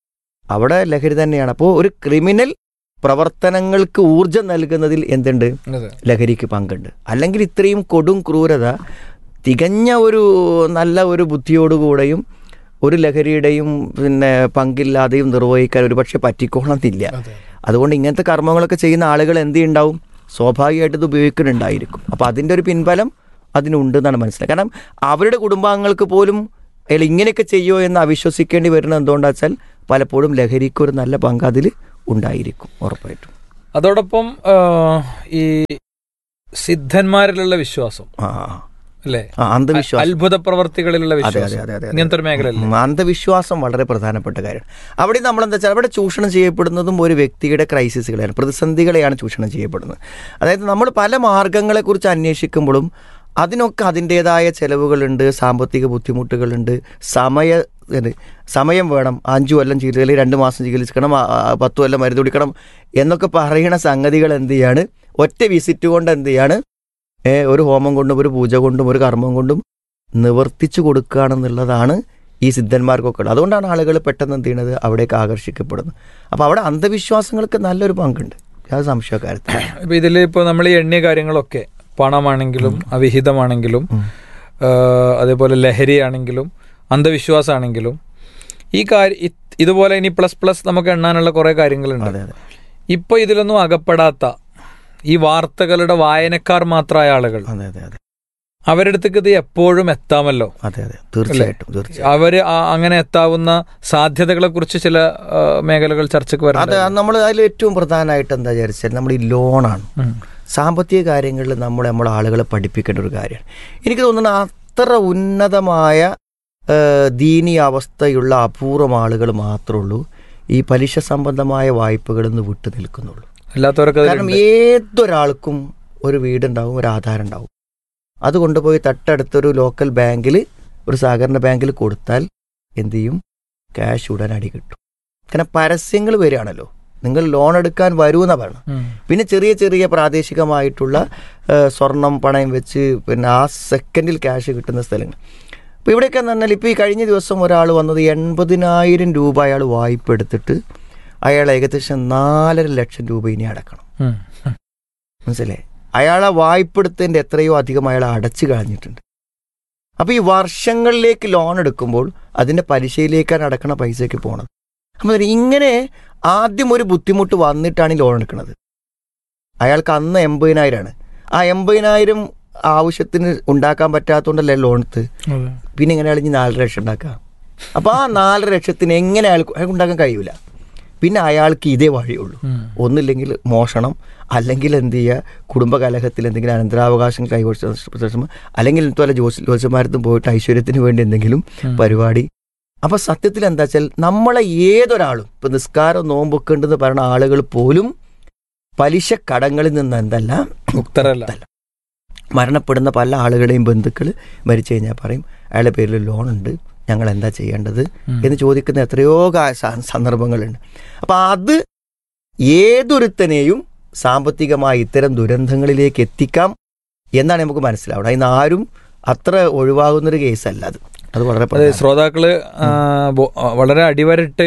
F: അപ്പോൾ ഒരു ക്രിമിനൽ പ്രവർത്തനങ്ങൾക്ക് ഊർജം നൽകുന്നതിൽ എന്തുണ്ട്, ലഹരിക്ക് പങ്കുണ്ട്. അല്ലെങ്കിൽ ഇത്രയും കൊടും ക്രൂരത തികഞ്ഞ ഒരു നല്ല ഒരു ബുദ്ധിയോടുകൂടെയും ഒരു ലഹരിയുടെയും പിന്നെ പങ്കില്ലാതെയും നിർവഹിക്കാൻ ഒരു പക്ഷെ പറ്റിക്കോളന്നില്ല. അതുകൊണ്ട് ഇങ്ങനത്തെ കർമ്മങ്ങളൊക്കെ ചെയ്യുന്ന ആളുകൾ എന്ത് ഉണ്ടാവും, സ്വാഭാവികമായിട്ട് ഇത് ഉപയോഗിക്കുന്നുണ്ടായിരിക്കും. അപ്പോൾ അതിൻ്റെ ഒരു പിൻബലം അതിനുണ്ടെന്നാണ് മനസ്സിലാക്കുക. കാരണം അവരുടെ കുടുംബാംഗങ്ങൾക്ക് പോലും അയാൾ ഇങ്ങനെയൊക്കെ ചെയ്യുമോ എന്ന് അവിശ്വസിക്കേണ്ടി വരുന്നത് എന്തുകൊണ്ടാണെന്ന് വെച്ചാൽ പലപ്പോഴും ലഹരിക്കൊരു നല്ല പങ്ക് അതിൽ ഉണ്ടായിരിക്കും ഉറപ്പായിട്ടും.
E: അതോടൊപ്പം ഈ സിദ്ധന്മാരിലുള്ള വിശ്വാസം അല്ലേ,
F: അന്ധവിശ്വാസം,
E: അത്ഭുത പ്രവർത്തികളിലുള്ള വിശ്വാസം, ഇങ്ങനത്തെ ഒരു മേഖലയല്ലേ?
F: അന്ധവിശ്വാസം വളരെ പ്രധാനപ്പെട്ട കാര്യമാണ്. അവിടെ നമ്മളെന്താ വെച്ചാൽ അവിടെ ചൂഷണം ചെയ്യപ്പെടുന്നതും ഒരു വ്യക്തിയുടെ ക്രൈസിസുകളെയാണ്, പ്രതിസന്ധികളെയാണ് ചൂഷണം ചെയ്യപ്പെടുന്നത്. അതായത് നമ്മൾ പല മാർഗങ്ങളെക്കുറിച്ച് അന്വേഷിക്കുമ്പോഴും അതിനൊക്കെ അതിൻ്റേതായ ചിലവുകളുണ്ട്, സാമ്പത്തിക ബുദ്ധിമുട്ടുകളുണ്ട്, സമയം വേണം. 5 കൊല്ലം ചികിത്സ, 2 മാസം ചികിത്സിക്കണം, 10 കൊല്ലം മരുന്ന് കുടിക്കണം എന്നൊക്കെ പറയുന്ന സംഗതികൾ എന്ത് ചെയ്യാണ്, ഒറ്റ വിസിറ്റ് കൊണ്ട് എന്ത് ചെയ്യാണ്, ഒരു ഹോമം കൊണ്ടും ഒരു പൂജ കൊണ്ടും ഒരു കർമ്മം കൊണ്ടും നിവർത്തിച്ചു കൊടുക്കുകയാണെന്നുള്ളതാണ് ഈ സിദ്ധന്മാർക്കൊക്കെ ഉള്ളത്. അതുകൊണ്ടാണ് ആളുകൾ പെട്ടെന്ന് എന്ത് ചെയ്യണത്, അവിടേക്ക് ആകർഷിക്കപ്പെടുന്നത്. അപ്പോൾ അവിടെ അന്ധവിശ്വാസങ്ങൾക്ക് നല്ലൊരു പങ്കുണ്ട്, അത് സംശയക്കാര്യത്തിൽ.
E: ഇപ്പം ഇതിൽ ഇപ്പോൾ നമ്മൾ ഈ എണ്ണിയ കാര്യങ്ങളൊക്കെ പണമാണെങ്കിലും അവിഹിതമാണെങ്കിലും അതേപോലെ ലഹരിയാണെങ്കിലും അന്ധവിശ്വാസമാണെങ്കിലും ഈ ഇതുപോലെ ഇനി പ്ലസ് നമുക്ക് എണ്ണാനുള്ള കുറേ കാര്യങ്ങളുണ്ട്. ഇപ്പോൾ ഇതിലൊന്നും അകപ്പെടാത്ത ഈ വാർത്തകളുടെ വായനക്കാർ മാത്രമായ ആളുകൾ, അവരുടെ അടുത്തേക്ക് ഇത് എപ്പോഴും എത്താമല്ലോ.
F: തീർച്ചയായിട്ടും
E: അവര് അങ്ങനെ എത്താവുന്ന സാധ്യതകളെ കുറിച്ച് ചില മേഖലകൾ ചർച്ചയ്ക്ക് വരുന്നത്.
F: നമ്മൾ അതിൽ ഏറ്റവും പ്രധാനമായിട്ട് എന്താ വിചാരിച്ചാൽ നമ്മൾ ഈ ലോണാണ്. സാമ്പത്തിക കാര്യങ്ങളിൽ നമ്മളെ ആളുകളെ പഠിപ്പിക്കേണ്ട ഒരു കാര്യമാണ്. എനിക്ക് തോന്നുന്നത് അത്ര ഉന്നതമായ ദീനീ അവസ്ഥയുള്ള അപൂർവം ആളുകൾ മാത്രമേ ഉള്ളൂ ഈ പലിശ സംബന്ധമായ വായ്പകളിൽ നിന്ന് വിട്ടു നിൽക്കുന്നുള്ളൂ. കാരണം ഏതൊരാൾക്കും ഒരു വീടുണ്ടാവും, ഒരു ആധാരം ഉണ്ടാവും. അത് കൊണ്ടുപോയി തൊട്ടടുത്തൊരു ലോക്കൽ ബാങ്കിൽ, ഒരു സഹകരണ ബാങ്കിൽ കൊടുത്താൽ എന്ത് ചെയ്യും, ക്യാഷ് ഉടൻ അടി കിട്ടും. കാരണം പരസ്യങ്ങൾ വരികയാണല്ലോ, നിങ്ങൾ ലോൺ എടുക്കാൻ വരൂന്ന പറയണം. പിന്നെ ചെറിയ ചെറിയ പ്രാദേശികമായിട്ടുള്ള സ്വർണം പണയം വെച്ച് പിന്നെ ആ സെക്കൻഡിൽ ക്യാഷ് കിട്ടുന്ന സ്ഥലങ്ങൾ. അപ്പോൾ ഇവിടെയൊക്കെ എന്ന് പറഞ്ഞാൽ ഇപ്പോൾ ഈ കഴിഞ്ഞ ദിവസം ഒരാൾ വന്നത് 80,000 രൂപ അയാൾ വായ്പ എടുത്തിട്ട് അയാൾ ഏകദേശം 4.5 ലക്ഷം രൂപ ഇനി അടക്കണം. മനസ്സിലായി? അയാളെ വായ്പ എടുത്തതിൻ്റെ എത്രയോ അധികം അയാൾ അടച്ചു കളഞ്ഞിട്ടുണ്ട്. അപ്പോൾ ഈ വർഷങ്ങളിലേക്ക് ലോൺ എടുക്കുമ്പോൾ അതിൻ്റെ പലിശയിലേക്കാണ് അടക്കണ പൈസയ്ക്ക് പോകണത്. അപ്പോൾ ഇങ്ങനെ ആദ്യം ഒരു ബുദ്ധിമുട്ട് വന്നിട്ടാണ് ഈ ലോൺ എടുക്കുന്നത്. അയാൾക്ക് അന്ന് 80,000 ആ 80,000 ആവശ്യത്തിന് ഉണ്ടാക്കാൻ പറ്റാത്തതുകൊണ്ടല്ലേ ലോൺ എടുത്ത്. പിന്നെ എങ്ങനെ അയാൾ ഇനി 4.5 ലക്ഷം ഉണ്ടാക്കുക? അപ്പോൾ ആ 4.5 ലക്ഷത്തിന് എങ്ങനെ അയാൾക്ക് ഉണ്ടാക്കാൻ കഴിയൂല. പിന്നെ അയാൾക്ക് ഇതേ വഴിയുള്ളൂ, ഒന്നില്ലെങ്കിൽ മോഷണം, അല്ലെങ്കിൽ എന്ത് ചെയ്യുക, കുടുംബകലഹത്തിൽ എന്തെങ്കിലും അനന്തരാവകാശങ്ങൾ കൈവശം, അല്ലെങ്കിൽ ഇതുപോലെ ജ്യോത്സ്യന്മാരത്തും പോയിട്ട് ഐശ്വര്യത്തിന് വേണ്ടി എന്തെങ്കിലും പരിപാടി. അപ്പോൾ സത്യത്തിൽ എന്താ വെച്ചാൽ നമ്മളെ ഏതൊരാളും ഇപ്പോൾ നിസ്കാരം നോമ്പൊക്കെ ഉണ്ടെന്ന് പറയുന്ന ആളുകൾ പോലും പലിശ കടങ്ങളിൽ നിന്ന് എന്തല്ല മുക്തരല്ല. മരണപ്പെടുന്ന പല ആളുകളുടെയും ബന്ധുക്കൾ മരിച്ചു കഴിഞ്ഞാൽ പറയും അയാളുടെ പേരിൽ ലോണുണ്ട്, ഞങ്ങൾ എന്താ ചെയ്യേണ്ടത് എന്ന് ചോദിക്കുന്ന എത്രയോ സന്ദർഭങ്ങളുണ്ട്. അപ്പം അത് ഏതൊരുത്തനെയും സാമ്പത്തികമായി ഇത്തരം ദുരന്തങ്ങളിലേക്ക് എത്തിക്കാം എന്നാണ് നമുക്ക് മനസ്സിലാവുന്നത്. അതിന് ആരും അത്ര ഒഴിവാകുന്നൊരു കേസല്ല അത്. അത് വളരെ
E: ശ്രോതാക്കള് വളരെ അടിവരട്ട്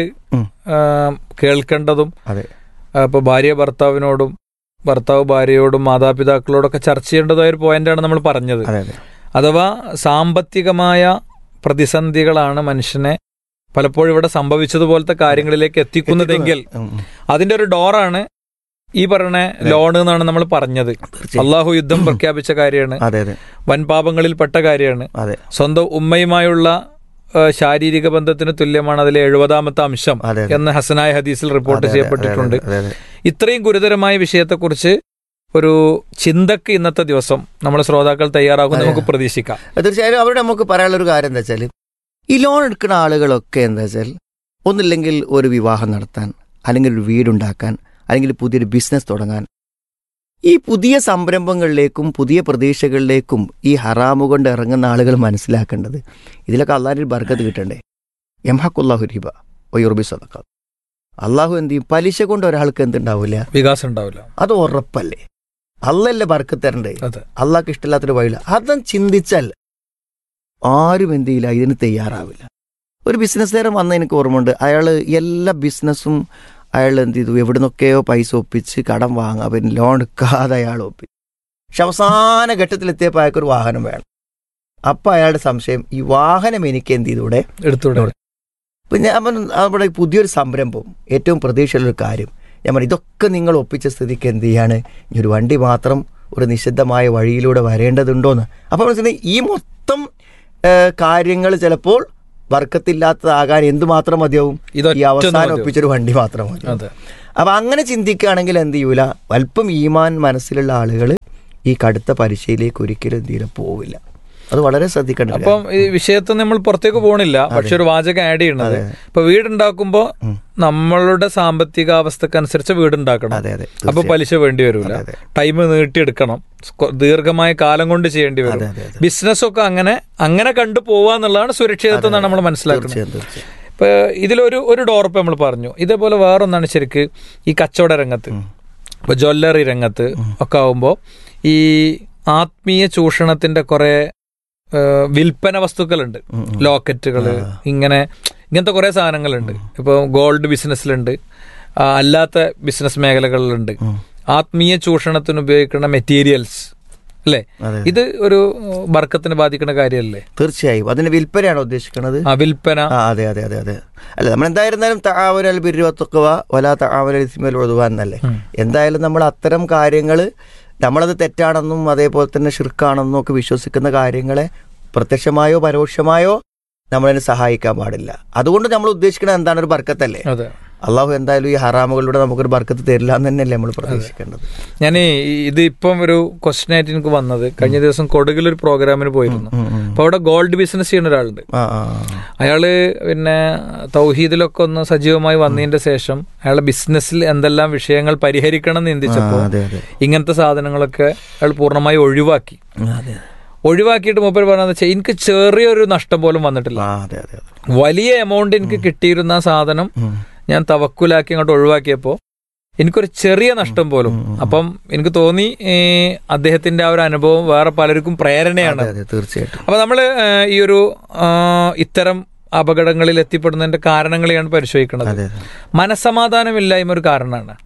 E: കേൾക്കേണ്ടതും, അതെ, ഇപ്പൊ ഭാര്യ ഭർത്താവിനോടും ഭർത്താവ് ഭാര്യയോടും മാതാപിതാക്കളോടൊക്കെ ചർച്ച ചെയ്യേണ്ടതായ ഒരു പോയിന്റാണ് നമ്മൾ പറഞ്ഞത്. അഥവാ സാമ്പത്തികമായ പ്രതിസന്ധികളാണ് മനുഷ്യനെ പലപ്പോഴും ഇവിടെ സംഭവിച്ചതുപോലത്തെ കാര്യങ്ങളിലേക്ക് എത്തിക്കുന്നതെങ്കിൽ അതിന്റെ ഒരു ഡോറാണ് ഈ പറഞ്ഞ ലോൺ എന്നാണ് നമ്മൾ പറഞ്ഞത്. അള്ളാഹു യുദ്ധം പ്രഖ്യാപിച്ച കാര്യമാണ്, വൻപാപങ്ങളിൽ പെട്ട കാര്യമാണ്. സ്വന്തം ഉമ്മയുമായുള്ള ശാരീരിക ബന്ധത്തിന് തുല്യമാണ് അതിലെ 70ാമത്തെ അംശം എന്ന് ഹസനായ ഹദീസിൽ റിപ്പോർട്ട് ചെയ്യപ്പെട്ടിട്ടുണ്ട്. ഇത്രയും ഗുരുതരമായ വിഷയത്തെക്കുറിച്ച് ഒരു ചിന്തക്ക് ഇന്നത്തെ ദിവസം നമ്മുടെ ശ്രോതാക്കൾ തയ്യാറാകും നമുക്ക് പ്രതീക്ഷിക്കാം.
F: തീർച്ചയായും അവരോട് നമുക്ക് പറയാനുള്ളൊരു കാര്യം എന്താ വെച്ചാൽ, ഈ ലോൺ എടുക്കുന്ന ആളുകളൊക്കെ എന്താ വെച്ചാൽ ഒന്നില്ലെങ്കിൽ ഒരു വിവാഹം നടത്താൻ, അല്ലെങ്കിൽ ഒരു വീടുണ്ടാക്കാൻ, അല്ലെങ്കിൽ പുതിയൊരു ബിസിനസ് തുടങ്ങാൻ, ഈ പുതിയ സംരംഭങ്ങളിലേക്കും പുതിയ പ്രതീക്ഷകളിലേക്കും ഈ ഹറാമു കൊണ്ട് ഇറങ്ങുന്ന ആളുകൾ മനസ്സിലാക്കേണ്ടത് ഇതിലൊക്കെ അള്ളാഹുവിന്റെ ബർക്കത്ത് കിട്ടണ്ടേ. യംഹഖുല്ലാഹു റിബ വയുർബി സദഖ. അള്ളാഹു എന്ത് ചെയ്യും? പലിശ കൊണ്ട് ഒരാൾക്ക് എന്തുണ്ടാവില്ല,
E: വികാസം ഉണ്ടാവില്ല. അത്
F: ഉറപ്പല്ലേ? അള്ളല്ലേ ബർക്കത്ത് തരണ്ടേ? അള്ളാഹ്ക്ക് ഇഷ്ടമില്ലാത്തൊരു വഴിയില്ല. അതും ചിന്തിച്ചാൽ ആരും എന്ത് ചെയ്യില്ല, ഇതിന് തയ്യാറാവില്ല. ഒരു ബിസിനസ്സുകാരൻ വന്ന എനിക്ക് ഓർമ്മയുണ്ട്. അയാൾ എല്ലാ ബിസിനസ്സും അയാൾ എന്ത് ചെയ്തു, എവിടെ നിന്നൊക്കെയോ പൈസ ഒപ്പിച്ച് കടം വാങ്ങാൻ, പിന്നെ ലോൺ എടുക്കാതെ അയാൾ ഒപ്പിച്ചു. പക്ഷെ അവസാന ഘട്ടത്തിലെത്തിയപ്പോൾ അയാൾക്കൊരു വാഹനം വേണം. അപ്പം അയാളുടെ സംശയം, ഈ വാഹനം എനിക്ക് എന്ത് ചെയ്തൂടെ, എടുത്തൂടെ? അപ്പം ഞാൻ അവിടെ പുതിയൊരു സംരംഭം, ഏറ്റവും പ്രതീക്ഷയുള്ളൊരു കാര്യം ഞാൻ പറഞ്ഞു, ഇതൊക്കെ നിങ്ങൾ ഒപ്പിച്ച സ്ഥിതിക്ക് എന്ത് ചെയ്യാണ്, ഈ ഒരു വണ്ടി മാത്രം ഒരു നിഷിദ്ധമായ വഴിയിലൂടെ വരേണ്ടതുണ്ടോയെന്ന്. അപ്പോൾ മനസ്സിലായി, ഈ മൊത്തം കാര്യങ്ങൾ ചിലപ്പോൾ ബർക്കത്തില്ലാത്തതാകാൻ എന്തുമാത്രം മതിയാവും? ഈ അവസാനം ഒപ്പിച്ചൊരു വണ്ടി മാത്രം മതി. അപ്പം അങ്ങനെ ചിന്തിക്കുകയാണെങ്കിൽ എന്ത് ചെയ്യൂല, അല്പം ഈമാൻ മനസ്സിലുള്ള ആളുകൾ ഈ കടുത്ത പരീക്ഷയിലേക്ക് ഒരിക്കലും എന്ത് ചെയ്യില്ല, പോവില്ല. അത് വളരെ ശ്രദ്ധിക്കേണ്ട.
E: അപ്പം ഈ വിഷയത്തിൽ നമ്മൾ പുറത്തേക്ക് പോകണില്ല, പക്ഷെ ഒരു വാചകം ആഡ് ചെയ്യണത്, ഇപ്പൊ വീടുണ്ടാക്കുമ്പോൾ നമ്മളുടെ സാമ്പത്തിക അവസ്ഥക്കനുസരിച്ച് വീടുണ്ടാക്കണം. അപ്പൊ പലിശ വേണ്ടി വരില്ല, ടൈം നീട്ടിയെടുക്കണം, ദീർഘമായ കാലം കൊണ്ട് ചെയ്യേണ്ടി വരും. ബിസിനസ്സൊക്കെ അങ്ങനെ കണ്ടു പോവാന്നുള്ളതാണ് സുരക്ഷിതത്വം എന്നാണ് നമ്മൾ മനസ്സിലാക്കുന്നത്. ഇപ്പൊ ഇതിലൊരു ഡോർപ്പ് നമ്മൾ പറഞ്ഞു. ഇതേപോലെ വേറൊന്നാണ് ശരിക്ക് ഈ കച്ചവട രംഗത്ത്, ഇപ്പൊ ജ്വല്ലറി രംഗത്ത് ഒക്കെ ആവുമ്പോൾ ഈ ആത്മീയ ചൂഷണത്തിന്റെ കുറെ വിൽപ്പന വസ്തുക്കളുണ്ട്, ലോക്കറ്റുകള്, ഇങ്ങനത്തെ കുറെ സാധനങ്ങളുണ്ട്. ഇപ്പോൾ ഗോൾഡ് ബിസിനസ്സിലുണ്ട്, അല്ലാത്ത ബിസിനസ് മേഖലകളിലുണ്ട്. ആത്മീയ ചൂഷണത്തിന് ഉപയോഗിക്കുന്ന മെറ്റീരിയൽസ് അല്ലേ, ഇത് ഒരു ബർക്കത്തിന് ബാധിക്കുന്ന കാര്യമല്ലേ?
F: തീർച്ചയായും. അതിന്റെ വിൽപ്പനയാണ് ഉദ്ദേശിക്കുന്നത്.
E: വിൽപ്പന.
F: അതെ അതെ അതെ അതെ. അല്ല, നമ്മൾ എന്തായിരുന്നാലും തആവനൽ ബിർരി വത്തഖ്വ വലാ തആവനൽ ഇസ്മി വൽ ഉദ്വാൻ എന്നല്ലേ. എന്തായാലും നമ്മൾ അത്തരം കാര്യങ്ങൾ, നമ്മളത് തെറ്റാണെന്നും അതേപോലെ തന്നെ ഷിർക്കാണെന്നും ഒക്കെ വിശ്വസിക്കുന്ന കാര്യങ്ങളെ പ്രത്യക്ഷമായോ പരോക്ഷമായോ നമ്മളതിനെ സഹായിക്കാൻ പാടില്ല. അതുകൊണ്ട് നമ്മൾ ഉദ്ദേശിക്കുന്നത് എന്താണ്? ഒരു ബർക്കത്തല്ലേ. അള്ളാഹു എന്തായാലും ഈ ഹറാമുകളിലൂടെ നമുക്കൊരു ബർക്കത്ത് തരില്ല എന്ന് തന്നെയല്ലേ നമ്മൾ പ്രതീക്ഷിക്കേണ്ടത്.
E: ഞാൻ ഇത് ഇപ്പം ഒരു ക്വസ്റ്റ്യൻ ആയിട്ട് എനിക്ക് വന്നത്, കഴിഞ്ഞ ദിവസം കൊടുകിലൊരു പ്രോഗ്രാമിന് പോയിരുന്നു. അപ്പൊ അവിടെ ഗോൾഡ് ബിസിനസ് ചെയ്യുന്ന ഒരാളുണ്ട്. അയാള് പിന്നെ തൗഹീദിലൊക്കെ ഒന്ന് സജീവമായി വന്നതിന്റെ ശേഷം അയാളുടെ ബിസിനസ്സിൽ എന്തെല്ലാം വിഷയങ്ങൾ പരിഹരിക്കണം എന്ന് ചിന്തിച്ചപ്പോൾ ഇങ്ങനത്തെ സാധനങ്ങളൊക്കെ അയാൾ പൂർണ്ണമായി ഒഴിവാക്കിയിട്ട് മൂപ്പര് പറഞ്ഞതെന്ന് വെച്ചാൽ, എനിക്ക് ചെറിയൊരു നഷ്ടം പോലും വന്നിട്ടില്ല. വലിയ എമൗണ്ട് എനിക്ക് കിട്ടിയിരുന്ന സാധനം ഞാൻ തവക്കുലാക്കി അങ്ങോട്ട് ഒഴിവാക്കിയപ്പോൾ എനിക്കൊരു ചെറിയ നഷ്ടം പോലും. അപ്പം എനിക്ക് തോന്നി അദ്ദേഹത്തിന്റെ ആ ഒരു അനുഭവം വേറെ പലർക്കും പ്രേരണയാണ്.
F: തീർച്ചയായിട്ടും.
E: അപ്പൊ നമ്മള് ഈ ഒരു ഇത്തരം അപകടങ്ങളിൽ എത്തിപ്പെടുന്നതിന്റെ കാരണങ്ങളെയാണ് പരിശോധിക്കുന്നത്. മനസ്സമാധാനമില്ലായ്മ ഒരു കാരണമാണ്.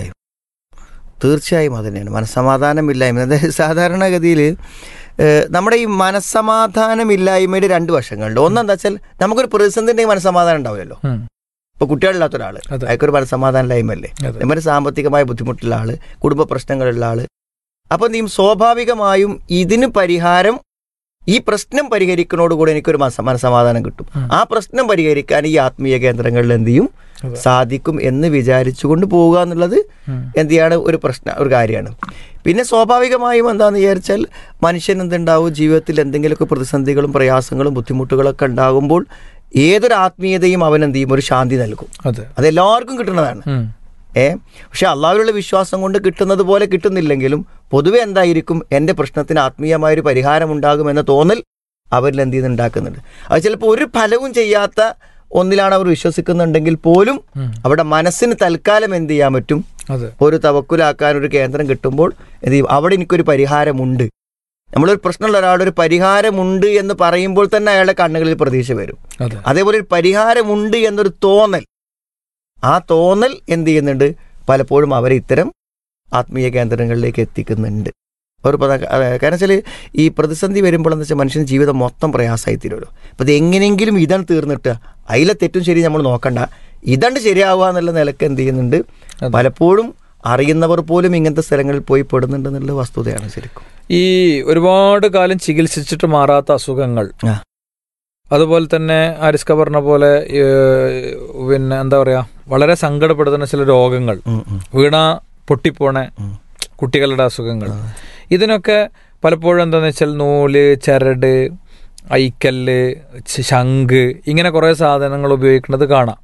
F: തീർച്ചയായും അത് തന്നെയാണ് മനസ്സമാധാനമില്ലായ്മ. അതായത് സാധാരണഗതിയിൽ നമ്മുടെ ഈ മനസ്സമാധാനമില്ലായ്മയുടെ രണ്ട് വശങ്ങളുണ്ട്. ഒന്നെന്താ വെച്ചാൽ, നമുക്കൊരു പ്രതിസന്ധിന്റെ മനസ്സമാധാനം ഉണ്ടാവില്ലല്ലോ. ഇപ്പൊ കുട്ടികളില്ലാത്ത ഒരാള്, അയാൾക്കൊരു മനസ്സമാധാനമില്ലായ്മല്ലേ. നമ്മുടെ സാമ്പത്തികമായ ബുദ്ധിമുട്ടുള്ള ആള്, കുടുംബ പ്രശ്നങ്ങളുള്ള ആള്. അപ്പൊ നീ സ്വാഭാവികമായും ഇതിന് പരിഹാരം, ഈ പ്രശ്നം പരിഹരിക്കുന്നതോടുകൂടി എനിക്കൊരു മനസ്സമാധാനം കിട്ടും. ആ പ്രശ്നം പരിഹരിക്കാൻ ഈ ആത്മീയ കേന്ദ്രങ്ങളിൽ എന്ത് ചെയ്യും, സാധിക്കും എന്ന് വിചാരിച്ചുകൊണ്ട് പോവുക എന്നുള്ളത് എന്ത് ചെയ്യാണ്, ഒരു കാര്യമാണ്. പിന്നെ സ്വാഭാവികമായും എന്താണെന്ന് വിചാരിച്ചാൽ, മനുഷ്യൻ എന്തുണ്ടാവും, ജീവിതത്തിൽ എന്തെങ്കിലുമൊക്കെ പ്രതിസന്ധികളും പ്രയാസങ്ങളും ബുദ്ധിമുട്ടുകളൊക്കെ ഉണ്ടാകുമ്പോൾ ഏതൊരു ആത്മീയതയും അവൻ എന്ത് ചെയ്യും, ഒരു ശാന്തി നൽകും. അതെല്ലാവർക്കും കിട്ടുന്നതാണ്. പക്ഷെ അള്ളാഹുവിലുള്ള വിശ്വാസം കൊണ്ട് കിട്ടുന്നത് പോലെ കിട്ടുന്നില്ലെങ്കിലും പൊതുവെ എന്തായിരിക്കും, എൻ്റെ പ്രശ്നത്തിന് ആത്മീയമായൊരു പരിഹാരം ഉണ്ടാകുമെന്ന തോന്നൽ അവരിൽ എന്ത് ചെയ്ത് ഉണ്ടാക്കുന്നുണ്ട്. അത് ചിലപ്പോൾ ഒരു ഫലവും ചെയ്യാത്ത ഒന്നിലാണ് അവർ വിശ്വസിക്കുന്നുണ്ടെങ്കിൽ പോലും അവിടെ മനസ്സിന് തൽക്കാലം എന്ത് ചെയ്യാൻ പറ്റും, ഒരു തവക്കുലാക്കാൻ ഒരു കേന്ദ്രം കിട്ടുമ്പോൾ എന്ത് ചെയ്യും, അവിടെ എനിക്കൊരു പരിഹാരമുണ്ട്. നമ്മളൊരു പ്രശ്നമുള്ള ഒരാളൊരു പരിഹാരമുണ്ട് എന്ന് പറയുമ്പോൾ തന്നെ അയാളുടെ കണ്ണുകളിൽ പ്രതീക്ഷ വരും. അതേപോലെ ഒരു പരിഹാരമുണ്ട് എന്നൊരു തോന്നൽ, ആ തോന്നൽ എന്ത് ചെയ്യുന്നുണ്ട്, പലപ്പോഴും അവരെ ഇത്തരം ആത്മീയ കേന്ദ്രങ്ങളിലേക്ക് എത്തിക്കുന്നുണ്ട്. കാരണം വെച്ചാൽ ഈ പ്രതിസന്ധി വരുമ്പോഴെന്ന് വെച്ചാൽ മനുഷ്യൻ്റെ ജീവിതം മൊത്തം പ്രയാസമായി തീരുമല്ലോ. അപ്പോൾ ഇത് എങ്ങനെയെങ്കിലും ഇതാണ് തീർന്നിട്ട് അതിലെ തെറ്റും ശരി നമ്മൾ നോക്കണ്ട, ഇതണ്ട് ശരിയാവുക എന്നുള്ള നിലക്ക് എന്ത് ചെയ്യുന്നുണ്ട്, പലപ്പോഴും അറിയുന്നവർ പോലും ഇങ്ങനത്തെ സ്ഥലങ്ങളിൽ പോയി പെടുന്നുണ്ട് എന്നുള്ള വസ്തുതയാണ് ശരിക്കും.
E: ഈ ഒരുപാട് കാലം ചികിത്സിച്ചിട്ട് മാറാത്ത അസുഖങ്ങൾ, അതുപോലെ തന്നെ ആരിസ്ക പറഞ്ഞ പോലെ പിന്നെ എന്താ പറയാ, വളരെ സങ്കടപ്പെടുത്തുന്ന ചില രോഗങ്ങൾ, വീണ പൊട്ടിപ്പോണ കുട്ടികളുടെ അസുഖങ്ങൾ, ഇതിനൊക്കെ പലപ്പോഴും എന്താണെന്ന് വെച്ചാൽ നൂല്, ചരട്, ഐക്കല്ല്, ശംഖ്, ഇങ്ങനെ കുറേ സാധനങ്ങൾ ഉപയോഗിക്കുന്നത് കാണാം.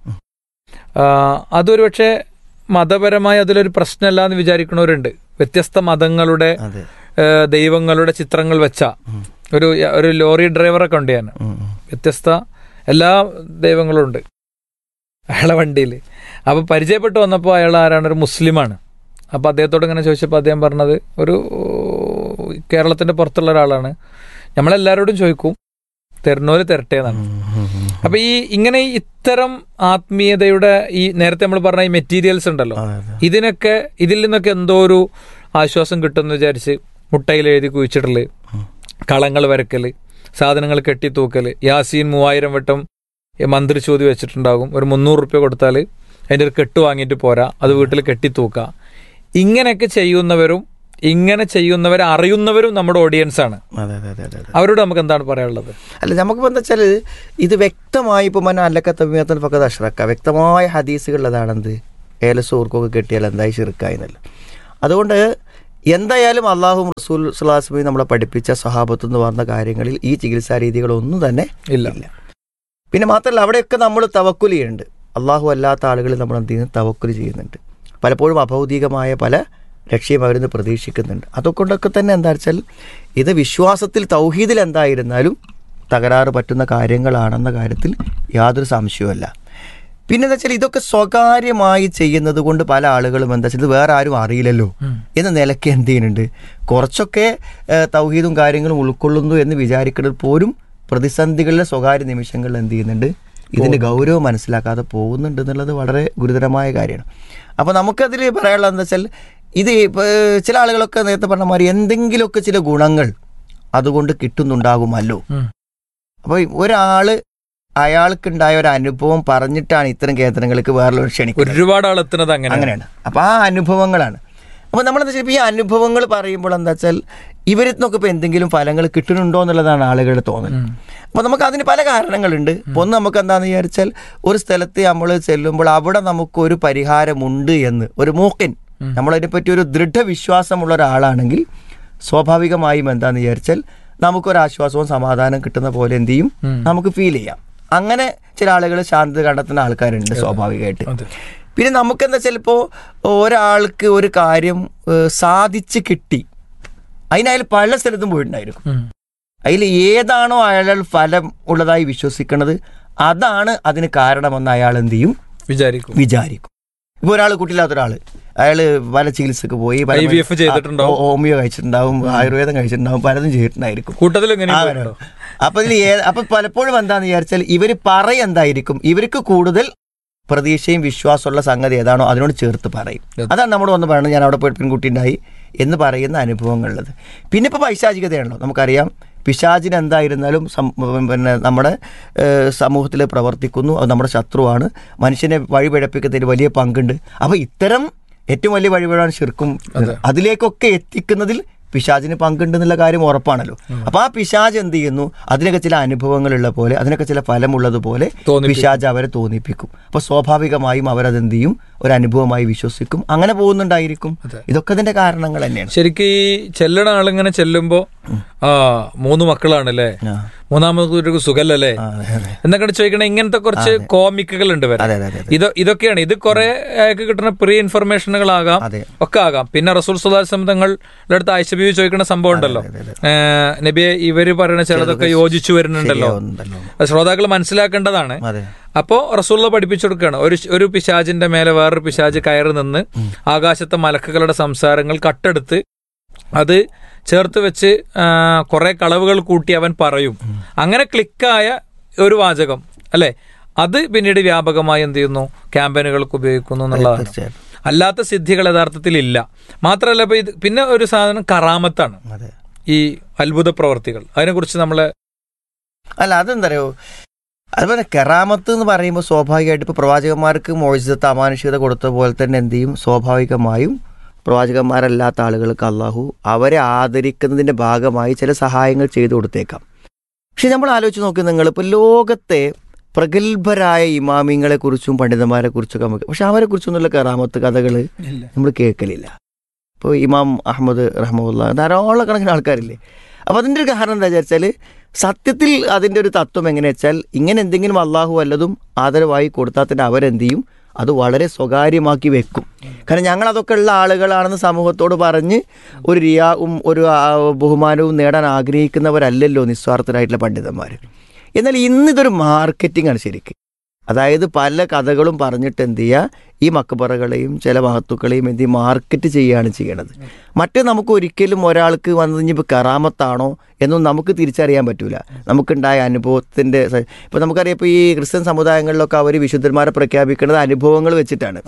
E: അതൊരു പക്ഷേ മതപരമായി അതിലൊരു പ്രശ്നമല്ല എന്ന് വിചാരിക്കുന്നവരുണ്ട്. വ്യത്യസ്ത മതങ്ങളുടെ ദൈവങ്ങളുടെ ചിത്രങ്ങൾ വെച്ച ഒരു ലോറി ഡ്രൈവറൊക്കെ ഉണ്ട്. ഞാൻ വ്യത്യസ്ത എല്ലാ ദൈവങ്ങളും ഉണ്ട് അയാളെ വണ്ടിയിൽ. അപ്പോൾ പരിചയപ്പെട്ട് വന്നപ്പോൾ അയാൾ ആരാണ്, ഒരു മുസ്ലിമാണ്. അപ്പോൾ അദ്ദേഹത്തോട് ഇങ്ങനെ ചോദിച്ചപ്പോൾ അദ്ദേഹം പറഞ്ഞത് ഒരു കേരളത്തിൻ്റെ പുറത്തുള്ള ഒരാളാണ്. നമ്മളെല്ലാവരോടും ചോദിക്കും, തരുന്നവര് തരട്ടെ എന്നാണ്. അപ്പൊ ഇങ്ങനെ ഇത്തരം ആത്മീയതയുടെ ഈ നേരത്തെ നമ്മൾ പറഞ്ഞ ഈ മെറ്റീരിയൽസ് ഉണ്ടല്ലോ, ഇതിൽ നിന്നൊക്കെ എന്തോ ഒരു ആശ്വാസം കിട്ടുമെന്ന് വിചാരിച്ച് മുട്ടയിൽ എഴുതി കുഴിച്ചിടല്, കളങ്ങൾ വരക്കല്, സാധനങ്ങൾ കെട്ടിത്തൂക്കല്, യാസീൻ 3000 വട്ടം മന്ത്രിച്ചോതി വെച്ചിട്ടുണ്ടാകും. ഒരു 300 രൂപ കൊടുത്താൽ അതിൻ്റെ ഒരു കെട്ട് വാങ്ങിയിട്ട് പോരാ, അത് വീട്ടിൽ കെട്ടിത്തൂക്കുക. ഇങ്ങനെയൊക്കെ ചെയ്യുന്നവരും ഇങ്ങനെ ചെയ്യുന്നവരെ അറിയുന്നവരും നമ്മുടെ ഓഡിയൻസ് ആണ്. അവരോട് നമുക്ക് എന്താണ് പറയാനുള്ളത്?
F: അല്ല, നമുക്കിപ്പോൾ എന്താ വെച്ചാൽ ഇത് വ്യക്തമായി ഇപ്പോൾ മന അല്ലക്കത്തമ്മിയത്തിൽ ഫഖദ് അഷ്റക്ക വ്യക്തമായ ഹദീസുകളിലതാണെന്ത്, ഏലസും ഊർക്കൊക്കെ കെട്ടിയാൽ എന്തായി ശിർക്കായെന്നല്ല. അതുകൊണ്ട് എന്തായാലും അള്ളാഹു റസൂൽ സ്വല്ലല്ലാഹു അലൈഹി വസല്ലം നമ്മളെ പഠിപ്പിച്ച സഹാബത്ത് എന്ന് പറഞ്ഞ കാര്യങ്ങളിൽ ഈ ചികിത്സാ രീതികളൊന്നും തന്നെ ഇല്ല. പിന്നെ മാത്രമല്ല അവിടെയൊക്കെ നമ്മൾ തവക്കുൽ ചെയ്യുന്നുണ്ട്. അള്ളാഹു അല്ലാത്ത ആളുകൾ നമ്മൾ എന്ത് ചെയ്യുന്നത്, തവക്കുൽ ചെയ്യുന്നുണ്ട്. പലപ്പോഴും അഭൗതികമായ പല ലക്ഷ്യം അവരിന്ന് പ്രതീക്ഷിക്കുന്നുണ്ട്. അതുകൊണ്ടൊക്കെ തന്നെ എന്താ വെച്ചാൽ ഇത് വിശ്വാസത്തിൽ തൗഹീദിൽ എന്തായിരുന്നാലും തകരാറ് പറ്റുന്ന കാര്യങ്ങളാണെന്ന കാര്യത്തിൽ യാതൊരു സംശയവുമല്ല. പിന്നെ എന്താ വെച്ചാൽ ഇതൊക്കെ സ്വകാര്യമായി ചെയ്യുന്നത് കൊണ്ട് പല ആളുകളും എന്താ വെച്ചാൽ ഇത് വേറെ ആരും അറിയില്ലല്ലോ എന്ന നിലയ്ക്ക് എന്ത് ചെയ്യുന്നുണ്ട്, കുറച്ചൊക്കെ തൗഹീദും കാര്യങ്ങളും ഉൾക്കൊള്ളുന്നു എന്ന് വിചാരിക്കുന്നത് പോലും പ്രതിസന്ധികളിലെ സ്വകാര്യ നിമിഷങ്ങളിൽ എന്ത് ചെയ്യുന്നുണ്ട്, ഇതിൻ്റെ ഗൗരവം മനസ്സിലാക്കാതെ പോകുന്നുണ്ട് എന്നുള്ളത് വളരെ ഗുരുതരമായ കാര്യമാണ്. അപ്പോൾ നമുക്കതിൽ പറയാനുള്ളത് എന്താ വെച്ചാൽ ഇത് ചില ആളുകളൊക്കെ നേരത്തെ പറഞ്ഞ മാതിരി എന്തെങ്കിലുമൊക്കെ ചില ഗുണങ്ങൾ അതുകൊണ്ട് കിട്ടുന്നുണ്ടാകുമല്ലോ. അപ്പോൾ ഒരാൾ അയാൾക്കുണ്ടായ ഒരു അനുഭവം പറഞ്ഞിട്ടാണ് ഇത്തരം കേന്ദ്രങ്ങൾക്ക് വേറെ ക്ഷണിക്കുന്നത്.
E: ഒരുപാട് ആൾ എത്തുന്നത്
F: അങ്ങനെയാണ്. അപ്പോൾ ആ അനുഭവങ്ങളാണ്. അപ്പോൾ നമ്മളെന്താ വെച്ചാൽ ഈ അനുഭവങ്ങൾ പറയുമ്പോൾ എന്താ വെച്ചാൽ ഇവരിൽ നിന്നൊക്കെ ഇപ്പോൾ എന്തെങ്കിലും ഫലങ്ങൾ കിട്ടുന്നുണ്ടോ എന്നുള്ളതാണ് ആളുകളുടെ തോന്നൽ. അപ്പോൾ നമുക്ക് അതിന് പല കാരണങ്ങളുണ്ട്. ഒന്ന് നമുക്ക് എന്താണെന്ന് വിചാരിച്ചാൽ ഒരു സ്ഥലത്ത് നമ്മൾ ചെല്ലുമ്പോൾ അവിടെ നമുക്കൊരു പരിഹാരമുണ്ട് എന്ന് ഒരു മൂക്കിൻ നമ്മളതിനെപ്പറ്റി ഒരു ദൃഢവിശ്വാസമുള്ള ഒരാളാണെങ്കിൽ സ്വാഭാവികമായും എന്താണെന്ന് വിചാരിച്ചാൽ നമുക്കൊരാശ്വാസവും സമാധാനം കിട്ടുന്ന പോലെ എന്ത് ചെയ്യും, നമുക്ക് ഫീൽ ചെയ്യാം. അങ്ങനെ ചില ആളുകൾ ശാന്തത കണ്ടെത്തുന്ന ആൾക്കാരുണ്ട് സ്വാഭാവികമായിട്ട്. പിന്നെ നമുക്കെന്താ ചിലപ്പോൾ ഒരാൾക്ക് ഒരു കാര്യം സാധിച്ച് കിട്ടി, അതിനയാൾ പല സ്ഥലത്തും പോയിട്ടുണ്ടായിരിക്കും. അതിൽ ഏതാണോ അയാൾ ഫലം ഉള്ളതായി വിശ്വസിക്കുന്നത് അതാണ് അതിന് കാരണമെന്ന് അയാൾ എന്ത് ചെയ്യും, വിചാരിക്കും. ഇപ്പോൾ ഒരാൾ കുട്ടിയില്ലാത്ത ഒരാൾ അയാൾ പല ചികിത്സക്ക് പോയി, ഹോമിയോ കഴിച്ചിട്ടുണ്ടാവും, ആയുർവേദം കഴിച്ചിട്ടുണ്ടാവും, പലതും ചെയ്തിട്ടുണ്ടായിരിക്കും കൂട്ടത്തിൽ. അപ്പൊ പലപ്പോഴും എന്താന്ന് വിചാരിച്ചാൽ ഇവർ എന്തായിരിക്കും, ഇവർക്ക് കൂടുതൽ പ്രതീക്ഷയും വിശ്വാസമുള്ള സംഗതി ഏതാണോ അതിനോട് ചേർത്ത് പറയും. അതാണ് നമ്മൾ വന്ന് പറയുന്നത്, ഞാൻ അവിടെ പോയിട്ട് പെൺകുട്ടി ഉണ്ടായി എന്ന് പറയുന്ന അനുഭവങ്ങളുള്ളത്. പിന്നെ ഇപ്പോൾ പൈശാചികതയാണല്ലോ, നമുക്കറിയാം. പിശാചിന് എന്തായിരുന്നാലും പിന്നെ നമ്മുടെ സമൂഹത്തിൽ പ്രവർത്തിക്കുന്നു, അത് നമ്മുടെ ശത്രുവാണ്, മനുഷ്യനെ വഴിപിഴപ്പിക്കുന്നതിന് വലിയ പങ്കുണ്ട്. അപ്പോൾ ഇത്തരം ഏറ്റവും വലിയ വഴിപാടാണ് ശിർക്കും. അതിലേക്കൊക്കെ എത്തിക്കുന്നതിൽ പിശാചിന് പങ്കുണ്ടെന്നുള്ള കാര്യം ഉറപ്പാണല്ലോ. അപ്പോൾ ആ പിശാച് എന്ത് ചെയ്യുന്നു, അതിനൊക്കെ ചില അനുഭവങ്ങളുള്ള പോലെ, അതിനൊക്കെ ചില ഫലമുള്ളതുപോലെ പിശാച് അവരെ തോന്നിപ്പിക്കും. അപ്പോൾ സ്വാഭാവികമായും അവരതെന്ത് ചെയ്യും, ഒരു അനുഭവമായി വിശ്വസിക്കും, അങ്ങനെ പോകുന്നുണ്ടായിരിക്കും. ഇതൊക്കെ അതിന്റെ കാരണങ്ങൾ തന്നെയാണ്.
E: ശരിക്കും ഈ ചെല്ലണ ആളിങ്ങനെ ചെല്ലുമ്പോ 3 മക്കളാണല്ലേ, മൂന്നാമത് സുഖല്ലേ എന്നൊക്കെ ചോദിക്കണേ, ഇങ്ങനത്തെ കുറച്ച് കോമിക്കുകൾ ഉണ്ട് വരെ. ഇതൊക്കെയാണ്, ഇത് കുറെ അയാൾക്ക് കിട്ടുന്ന പ്രീ ഇൻഫർമേഷനുകളാകാം, ഒക്കെ ആകാം. പിന്നെ റസൂൽ സ്വല്ലല്ലാഹു അലൈഹി വസല്ലം തങ്ങളുടെ അടുത്ത് ആയിഷ ബീവി ചോദിക്കുന്ന സംഭവം ഉണ്ടല്ലോ, നബിയെ ഇവര് പറയുന്ന ചിലതൊക്കെ യോജിച്ചു വരുന്നുണ്ടല്ലോ, ശ്രോതാക്കൾ മനസ്സിലാക്കേണ്ടതാണ്. അപ്പോ റസൂലുള്ളാഹി പഠിപ്പിച്ചു കൊടുക്കുകയാണ്, ഒരു പിശാചിന്റെ മേലെ വേറൊരു പിശാച് കയറി നിന്ന് ആകാശത്തെ മലക്കുകളുടെ സംസാരങ്ങൾ കട്ടെടുത്ത് അത് ചേർത്ത് വെച്ച് കുറെ കളവുകൾ കൂട്ടി അവൻ പറയും. അങ്ങനെ ക്ലിക്കായ ഒരു വാചകം അല്ലെ, അത് പിന്നീട് വ്യാപകമായി എന്ത് ചെയ്യുന്നു, ക്യാമ്പയിനുകൾക്ക് ഉപയോഗിക്കുന്നു എന്നുള്ളതാണ്. അല്ലാത്ത സിദ്ധികൾ യഥാർത്ഥത്തിൽ ഇല്ല. മാത്രമല്ല ഇപ്പൊ ഇത് പിന്നെ ഒരു സാധനം കറാമത്താണ്, ഈ അത്ഭുത പ്രവർത്തികൾ. അതിനെക്കുറിച്ച് നമ്മള്
F: അതെന്തറിയോ, അതുപോലെ കറാമത്ത് എന്ന് പറയുമ്പോൾ സ്വാഭാവികമായിട്ട് ഇപ്പോൾ പ്രവാചകന്മാർക്ക് മോചിതത്തെ അമാനുഷികത കൊടുത്ത പോലെ തന്നെ എന്ത് ചെയ്യും, സ്വാഭാവികമായും പ്രവാചകന്മാരല്ലാത്ത ആളുകൾക്ക് അള്ളാഹു അവരെ ആദരിക്കുന്നതിൻ്റെ ഭാഗമായി ചില സഹായങ്ങൾ ചെയ്തു കൊടുത്തേക്കാം. പക്ഷെ നമ്മൾ ആലോചിച്ച് നോക്കി, നിങ്ങളിപ്പോൾ ലോകത്തെ പ്രഗത്ഭരായ ഇമാമിങ്ങളെക്കുറിച്ചും പണ്ഡിതന്മാരെക്കുറിച്ചൊക്കെ നമുക്ക്, പക്ഷെ അവരെക്കുറിച്ചൊന്നുള്ള കറാമത്ത് കഥകൾ നമ്മൾ കേൾക്കലില്ല. ഇപ്പോൾ ഇമാം അഹമ്മദ് റഹ്മത്തുള്ളാഹി ധാരാളം കണക്കിന് ആൾക്കാരില്ലേ. അപ്പോൾ അതിൻ്റെ ഒരു കാരണം എന്താ വെച്ചാൽ, സത്യത്തിൽ അതിൻ്റെ ഒരു തത്വം എങ്ങനെയാ വെച്ചാൽ, ഇങ്ങനെ എന്തെങ്കിലും അള്ളാഹു വല്ലതും ആദരവായി കൊടുത്താൽ തന്നെ അവരെന്ത് ചെയ്യും, അത് വളരെ സ്വകാര്യമാക്കി വെക്കും. കാരണം ഞങ്ങളതൊക്കെ ഉള്ള ആളുകളാണെന്ന് സമൂഹത്തോട് പറഞ്ഞ് ഒരു റിയാവും ഒരു ബഹുമാനവും നേടാൻ ആഗ്രഹിക്കുന്നവരല്ലല്ലോ നിസ്വാർത്ഥരായിട്ടുള്ള പണ്ഡിതന്മാർ. എന്നാൽ ഇന്നിതൊരു മാർക്കറ്റിംഗ് ആണ് ശരിക്കും. അതായത് പല കഥകളും പറഞ്ഞിട്ട് എന്ത് ചെയ്യുക, ഈ മക്ബറകളെയും ചില മഹത്തുക്കളെയും എന്ത് ചെയ്യും, മാർക്കറ്റ് ചെയ്യുകയാണ് ചെയ്യണത്. മറ്റേ നമുക്ക് ഒരിക്കലും ഒരാൾക്ക് വന്നത് ഇനിയിപ്പോൾ കറാമത്താണോ എന്നും നമുക്ക് തിരിച്ചറിയാൻ പറ്റൂല. നമുക്കുണ്ടായ അനുഭവത്തിൻ്റെ ഇപ്പോൾ നമുക്കറിയാം, ഇപ്പോൾ ഈ ക്രിസ്ത്യൻ സമുദായങ്ങളിലൊക്കെ അവർ വിശുദ്ധന്മാരെ പ്രഖ്യാപിക്കുന്നത് അനുഭവങ്ങൾ വെച്ചിട്ടാണ്.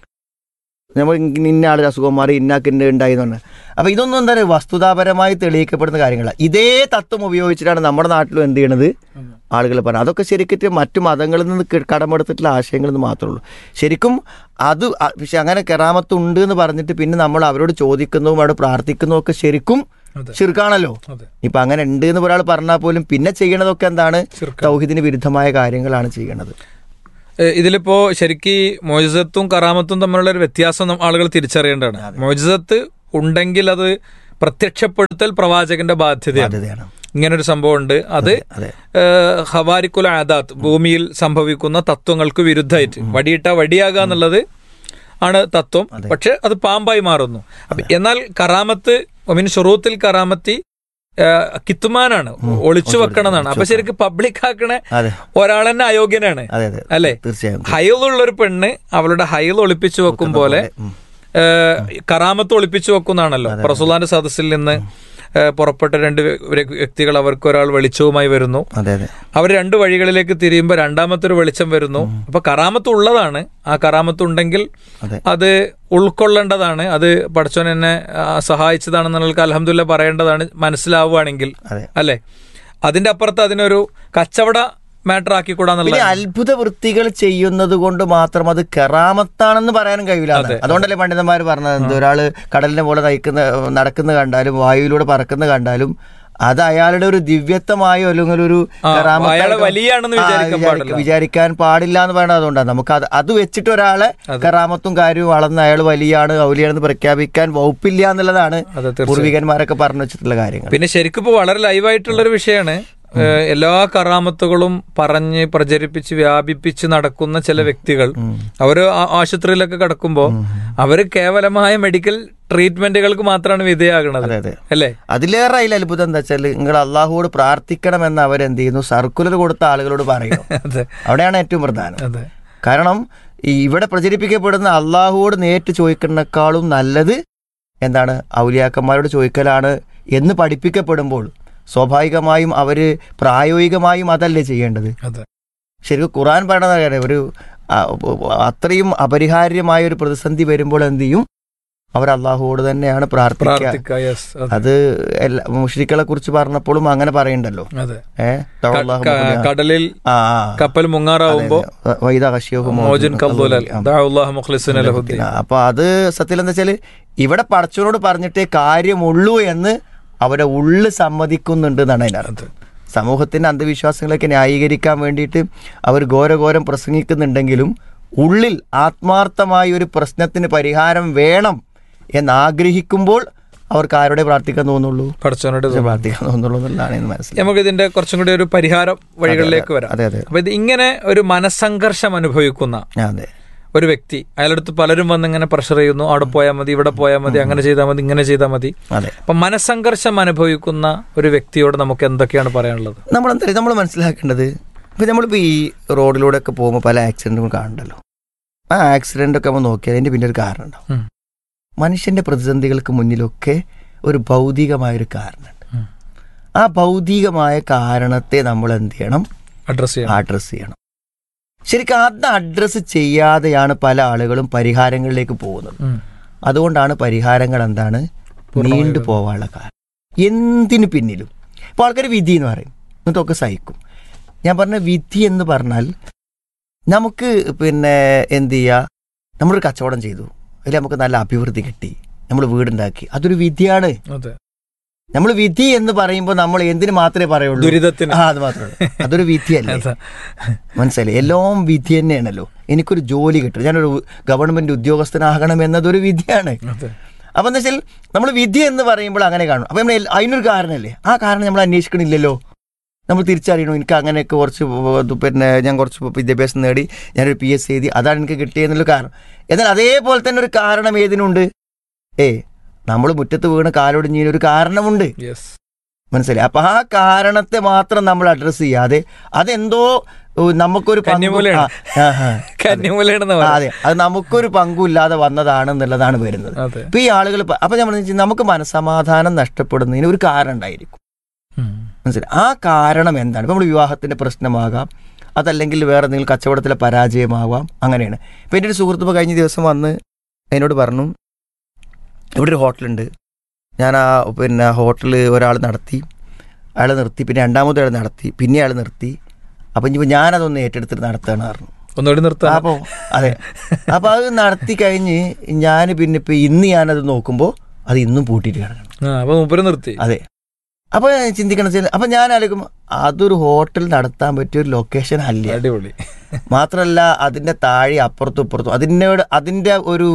F: നമ്മൾ ഇന്ന ആളൊരു അസുഖം മാറി ഇന്നാക്കിൻ്റെ ഉണ്ടായി എന്ന് പറഞ്ഞാൽ, അപ്പോൾ ഇതൊന്നും എന്താ പറയുക, വസ്തുതാപരമായി തെളിയിക്കപ്പെടുന്ന കാര്യങ്ങളാണ്. ഇതേ തത്വം ഉപയോഗിച്ചിട്ടാണ് നമ്മുടെ നാട്ടിലും എന്ത് ചെയ്യണത്, ആളുകൾ പറഞ്ഞത്. അതൊക്കെ ശരിക്കും മറ്റു മതങ്ങളിൽ നിന്ന് കടമെടുത്തിട്ടുള്ള ആശയങ്ങളെന്ന് മാത്രമേ ഉള്ളൂ. ശരിക്കും അത് പക്ഷെ അങ്ങനെ കറാമത്ത് ഉണ്ട് എന്ന് പറഞ്ഞിട്ട് പിന്നെ നമ്മൾ അവരോട് ചോദിക്കുന്നതും അവിടെ പ്രാർത്ഥിക്കുന്നതും ഒക്കെ ശരിക്കും ശിർക്കാണല്ലോ. ഇപ്പം അങ്ങനെ ഉണ്ട് എന്ന് ഒരാൾ പറഞ്ഞാൽ പോലും പിന്നെ ചെയ്യണതൊക്കെ എന്താണ്, തൗഹീദിന് വിരുദ്ധമായ കാര്യങ്ങളാണ് ചെയ്യണത്.
E: ഇതിലിപ്പോ ശരിക്കും മോജിസത്തും കറാമത്തും തമ്മിലുള്ള ഒരു വ്യത്യാസം ആളുകൾ തിരിച്ചറിയേണ്ടതാണ്. മോജിസത്ത് ഉണ്ടെങ്കിൽ അത് പ്രത്യക്ഷപ്പെടുത്തൽ പ്രവാചകന്റെ ബാധ്യതയാണ്. ഇങ്ങനൊരു സംഭവം ഉണ്ട്. അത് ഹവാരിക്കുൽ ആദാത്ത്, ഭൂമിയിൽ സംഭവിക്കുന്ന തത്വങ്ങൾക്ക് വിരുദ്ധമായിട്ട് വടിയിട്ട വടിയാകുക എന്നുള്ളത് ആണ് തത്വം. പക്ഷെ അത് പാമ്പായി മാറുന്നു. എന്നാൽ കറാമത്ത് മിൻ ശുറൂത്തിൽ കറാമത്തി കിത്തുമാനാണ്, ഒളിച്ചു വെക്കണമെന്നാണ്. അപ്പൊ ശരിക്കും പബ്ലിക് ആക്കണ ഒരാൾ തന്നെ അയോഗ്യനാണ് അല്ലെ. ഹൈലുള്ളൊരു പെണ്ണ് അവളുടെ ഹൈൽ ഒളിപ്പിച്ചു വെക്കും പോലെ കറാമത്ത് ഒളിപ്പിച്ചു വെക്കുന്നാണല്ലോ. റസൂലുള്ളാഹിന്റെ സദസ്സിൽ നിന്ന് പുറപ്പെട്ട രണ്ട് വ്യക്തികൾ, അവർക്ക് ഒരാൾ വെളിച്ചവുമായി വരുന്നു. അവർ രണ്ട് വഴികളിലേക്ക് തിരിയുമ്പോൾ രണ്ടാമത്തെ ഒരു വെളിച്ചം വരുന്നു. അപ്പൊ കറാമത്ത് ഉള്ളതാണ്. ആ കറാമത്ത് ഉണ്ടെങ്കിൽ അത് ഉൾക്കൊള്ളേണ്ടതാണ്. അത് പടച്ചോൻ എന്നെ സഹായിച്ചതാണെന്നുള്ള അൽഹംദുലില്ലാഹ് പറയേണ്ടതാണ്, മനസ്സിലാവുകയാണെങ്കിൽ അല്ലെ. അതിന്റെ അപ്പുറത്ത് അതിനൊരു കച്ചവട മാറ്റർ ആക്കിക്കൂടാന്നുള്ള.
F: അത്ഭുത വൃത്തികൾ ചെയ്യുന്നത് കൊണ്ട് മാത്രം അത് കറാമത്താണെന്ന് പറയാനും കഴിയില്ല. അതുകൊണ്ടല്ലേ പണ്ഡിതന്മാർ പറഞ്ഞത്, ഒരാള് കടലിനെ പോലെ നടക്കുന്ന കണ്ടാലും വായുവിലൂടെ പറക്കുന്ന കണ്ടാലും അത് അയാളുടെ ഒരു ദിവ്യത്വമായോ അല്ലെങ്കിൽ ഒരു വിചാരിക്കാൻ പാടില്ല എന്ന് പറയുന്നത്. അതുകൊണ്ടാണ് നമുക്ക് അത് വെച്ചിട്ട് ഒരാളെ കറാമത്തും കാര്യവും വളർന്ന് അയാൾ വലിയാണ് ഔലിയാണെന്ന് പ്രഖ്യാപിക്കാൻ വകുപ്പില്ല എന്നുള്ളതാണ് പൂർവികന്മാരൊക്കെ പറഞ്ഞു വെച്ചിട്ടുള്ള കാര്യങ്ങൾ.
E: പിന്നെ ശരിക്കും ഇപ്പൊ വളരെ ലൈവായിട്ടുള്ളൊരു വിഷയമാണ്. എല്ലാ കറാമത്തുകളും പറഞ്ഞ് പ്രചരിപ്പിച്ച് വ്യാപിപ്പിച്ച് നടക്കുന്ന ചില വ്യക്തികൾ, അവര് ആശുപത്രിയിലൊക്കെ കിടക്കുമ്പോൾ അവര് കേവലമായ മെഡിക്കൽ ട്രീറ്റ്മെന്റുകൾക്ക് മാത്രമാണ് വിധേയമാകുന്നത് അല്ലേ.
F: അതിലേറെ അതിൽ അത്ഭുതം എന്താ വെച്ചാൽ, നിങ്ങൾ അള്ളാഹുവോട് പ്രാർത്ഥിക്കണമെന്ന് അവരെന്ത് ചെയ്യുന്നു, സർക്കുലർ കൊടുത്ത ആളുകളോട് പറയുന്നു. അവിടെയാണ് ഏറ്റവും പ്രധാനം. കാരണം ഇവിടെ പ്രചരിപ്പിക്കപ്പെടുന്ന അള്ളാഹുവോട് നേരിട്ട് ചോദിക്കുന്നതിനേക്കാളും നല്ലത് എന്താണ്, ഔലിയാക്കന്മാരോട് ചോദിക്കലാണ് എന്ന് പഠിപ്പിക്കപ്പെടുമ്പോൾ സ്വാഭാവികമായും അവര് പ്രായോഗികമായും അതല്ലേ ചെയ്യേണ്ടത്. ശരിക്കും ഖുർആൻ പറയുന്നത് ഒരു അത്രയും അപരിഹാര്യമായ ഒരു പ്രതിസന്ധി വരുമ്പോൾ എന്ത് ചെയ്യും, അവർ അള്ളാഹുവോട് തന്നെയാണ് പ്രാർത്ഥിക്കുക. അത് മുശ്രിക്കുകളെ കുറിച്ച് പറഞ്ഞപ്പോഴും അങ്ങനെ പറയണ്ടല്ലോ.
E: കടലിൽ കപ്പൽ മുങ്ങാറാവുമ്പോ
F: അപ്പൊ അത് സത്യം എന്താ വെച്ചാല് ഇവിടെ പടച്ചവനോട് പറഞ്ഞിട്ടേ കാര്യമുള്ളൂ എന്ന് അവരെ ഉള്ളു സമ്മതിക്കുന്നുണ്ട് എന്നാണ് അതിനർത്ഥം. സമൂഹത്തിന്റെ അന്ധവിശ്വാസങ്ങളൊക്കെ ന്യായീകരിക്കാൻ വേണ്ടിയിട്ട് അവർ ഘോരഘോരം പ്രസംഗിക്കുന്നുണ്ടെങ്കിലും ഉള്ളിൽ ആത്മാർത്ഥമായ ഒരു പ്രശ്നത്തിന് പരിഹാരം വേണം എന്നാഗ്രഹിക്കുമ്പോൾ അവർക്ക് ആരോടെ പ്രാർത്ഥിക്കാൻ തോന്നുള്ളൂ,
E: പടച്ചവനോട്
F: പ്രാർത്ഥിക്കാൻ തോന്നുള്ളൂ എന്നുള്ളതാണ് മനസ്സിലായി.
E: നമുക്ക് ഇതിന്റെ കുറച്ചും കൂടി ഒരു പരിഹാര വഴികളിലേക്ക് വരാം. അപ്പൊ ഇത് ഇങ്ങനെ ഒരു മനസ്സംഘർഷം അനുഭവിക്കുന്ന ഒരു വ്യക്തി, അയാളടുത്ത് പലരും വന്ന് ഇങ്ങനെ പ്രഷർ ചെയ്യുന്നു, അവിടെ പോയാൽ മതി, ഇവിടെ പോയാൽ മതി, അങ്ങനെ ചെയ്താൽ മതി, ഇങ്ങനെ ചെയ്താൽ മതി. അപ്പൊ മനസ്സംഘർഷം അനുഭവിക്കുന്ന ഒരു വ്യക്തിയോട് നമുക്ക് എന്തൊക്കെയാണ് പറയാനുള്ളത്?
F: നമ്മൾ മനസ്സിലാക്കേണ്ടത്, ഇപ്പൊ നമ്മളിപ്പോ ഈ റോഡിലൂടെ ഒക്കെ പോകുമ്പോൾ പല ആക്സിഡന്റും കാണണ്ടല്ലോ. ആ ആക്സിഡന്റ് ഒക്കെ നമ്മൾ നോക്കിയാൽ അതിന്റെ പിന്നെ ഒരു കാരണം ഉണ്ടാവും. മനുഷ്യന്റെ പ്രതിസന്ധികൾക്ക് മുന്നിലൊക്കെ ഒരു ഭൗതികമായൊരു കാരണമുണ്ട്. ആ ഭൗതികമായ കാരണത്തെ നമ്മൾ എന്ത് ചെയ്യണം, അഡ്രസ് ചെയ്യണം. ശരിക്കും അത് അഡ്രസ്സ് ചെയ്യാതെയാണ് പല ആളുകളും പരിഹാരങ്ങളിലേക്ക് പോകുന്നത്. അതുകൊണ്ടാണ് പരിഹാരങ്ങൾ എന്താണ് നീണ്ടു പോവാനുള്ള കാരണം. എന്തിനു പിന്നിലും ഇപ്പോൾ ആൾക്കാർ വിധി എന്ന് പറയും, എന്നിട്ടൊക്കെ സഹിക്കും. ഞാൻ പറഞ്ഞ വിധി എന്ന് പറഞ്ഞാൽ നമുക്ക് പിന്നെ എന്ത് ചെയ്യുക, നമ്മളൊരു കച്ചവടം ചെയ്തു, അതിൽ നമുക്ക് നല്ല അഭിവൃദ്ധി കിട്ടി, നമ്മൾ വീടുണ്ടാക്കി, അതൊരു വിധിയാണ്. നമ്മൾ വിധി എന്ന് പറയുമ്പോൾ നമ്മൾ എന്തിനു മാത്രമേ പറയുള്ളൂ, ദുരിതത്തിന്. അത് മാത്രമേ, അതൊരു വിധിയല്ലേ. മനസ്സിലായി, എല്ലാം വിധി തന്നെയാണല്ലോ. എനിക്കൊരു ജോലി കിട്ടും, ഞാനൊരു ഗവൺമെന്റ് ഉദ്യോഗസ്ഥനാകണം എന്നതൊരു വിധിയാണ്. അപ്പൊ എന്താ വെച്ചാൽ നമ്മൾ വിധി എന്ന് പറയുമ്പോൾ അങ്ങനെ കാണും. അപ്പൊ നമ്മൾ അതിനൊരു കാരണമല്ലേ, ആ കാരണം നമ്മൾ അന്വേഷിക്കണില്ലല്ലോ. നമ്മൾ തിരിച്ചറിയണം, എനിക്ക് അങ്ങനെയൊക്കെ കുറച്ച് പിന്നെ ഞാൻ കുറച്ച് വിദ്യാഭ്യാസം നേടി, ഞാനൊരു PSC എഴുതി, അതാണ് എനിക്ക് കിട്ടിയെന്നുള്ള കാരണം. എന്നാൽ അതേപോലെ തന്നെ ഒരു കാരണം ഏതിനുണ്ട്, നമ്മൾ മുറ്റത്ത് വീണ് കാലൊടിഞ്ഞതിനൊരു കാരണമുണ്ട്. മനസ്സിലായി. അപ്പൊ ആ കാരണത്തെ മാത്രം നമ്മൾ അഡ്രസ് ചെയ്യാതെ അതെന്തോ നമുക്കൊരു അതെ, അത് നമുക്കൊരു പങ്കുമില്ലാതെ വന്നതാണെന്നുള്ളതാണ് വരുന്നത്. ഇപ്പൊ ഈ ആളുകൾ അപ്പൊ നമ്മൾ നമുക്ക് മനസ്സമാധാനം നഷ്ടപ്പെടുന്നതിന് ഒരു കാരണം ഉണ്ടായിരിക്കും. മനസ്സിലായി. ആ കാരണം എന്താണ്? ഇപ്പൊ നമ്മൾ വിവാഹത്തിന്റെ പ്രശ്നമാകാം, അതല്ലെങ്കിൽ വേറെ എന്തെങ്കിലും കച്ചവടത്തിലെ പരാജയമാവാം, അങ്ങനെയാണ്. ഇപ്പൊ എൻ്റെ ഒരു സുഹൃത്ത് കഴിഞ്ഞ ദിവസം വന്ന് എന്നോട് പറഞ്ഞു, ഇവിടെ ഒരു ഹോട്ടലുണ്ട്, ഞാൻ ആ പിന്നെ ഹോട്ടൽ ഒരാൾ നടത്തി, അയാൾ നിർത്തി, പിന്നെ രണ്ടാമത് അയാൾ നടത്തി, പിന്നെ അയാൾ നിർത്തി. അപ്പം ഇനിയിപ്പോൾ ഞാനതൊന്ന് ഏറ്റെടുത്തിട്ട് നടത്തുകയാണ് പറഞ്ഞു.
E: ഒന്നുകൂടി നിർത്താം.
F: അപ്പോൾ അതെ, അപ്പോൾ അത് നടത്തി കഴിഞ്ഞ് ഞാൻ പിന്നെ ഇപ്പം ഇന്ന് ഞാനത് നോക്കുമ്പോൾ അത് ഇന്നും പൂട്ടിയിട്ട് കിടക്കണം.
E: നിർത്തി.
F: അതെ, അപ്പോൾ ചിന്തിക്കണം വെച്ചാൽ, അപ്പം ഞാൻ ആലോചിക്കും അതൊരു ഹോട്ടൽ നടത്താൻ പറ്റിയ ഒരു ലൊക്കേഷൻ അല്ല.
E: അടിപൊളി.
F: മാത്രമല്ല അതിൻ്റെ താഴെ അപ്പുറത്തും ഇപ്പുറത്തും അതിൻ്റെ ഒരു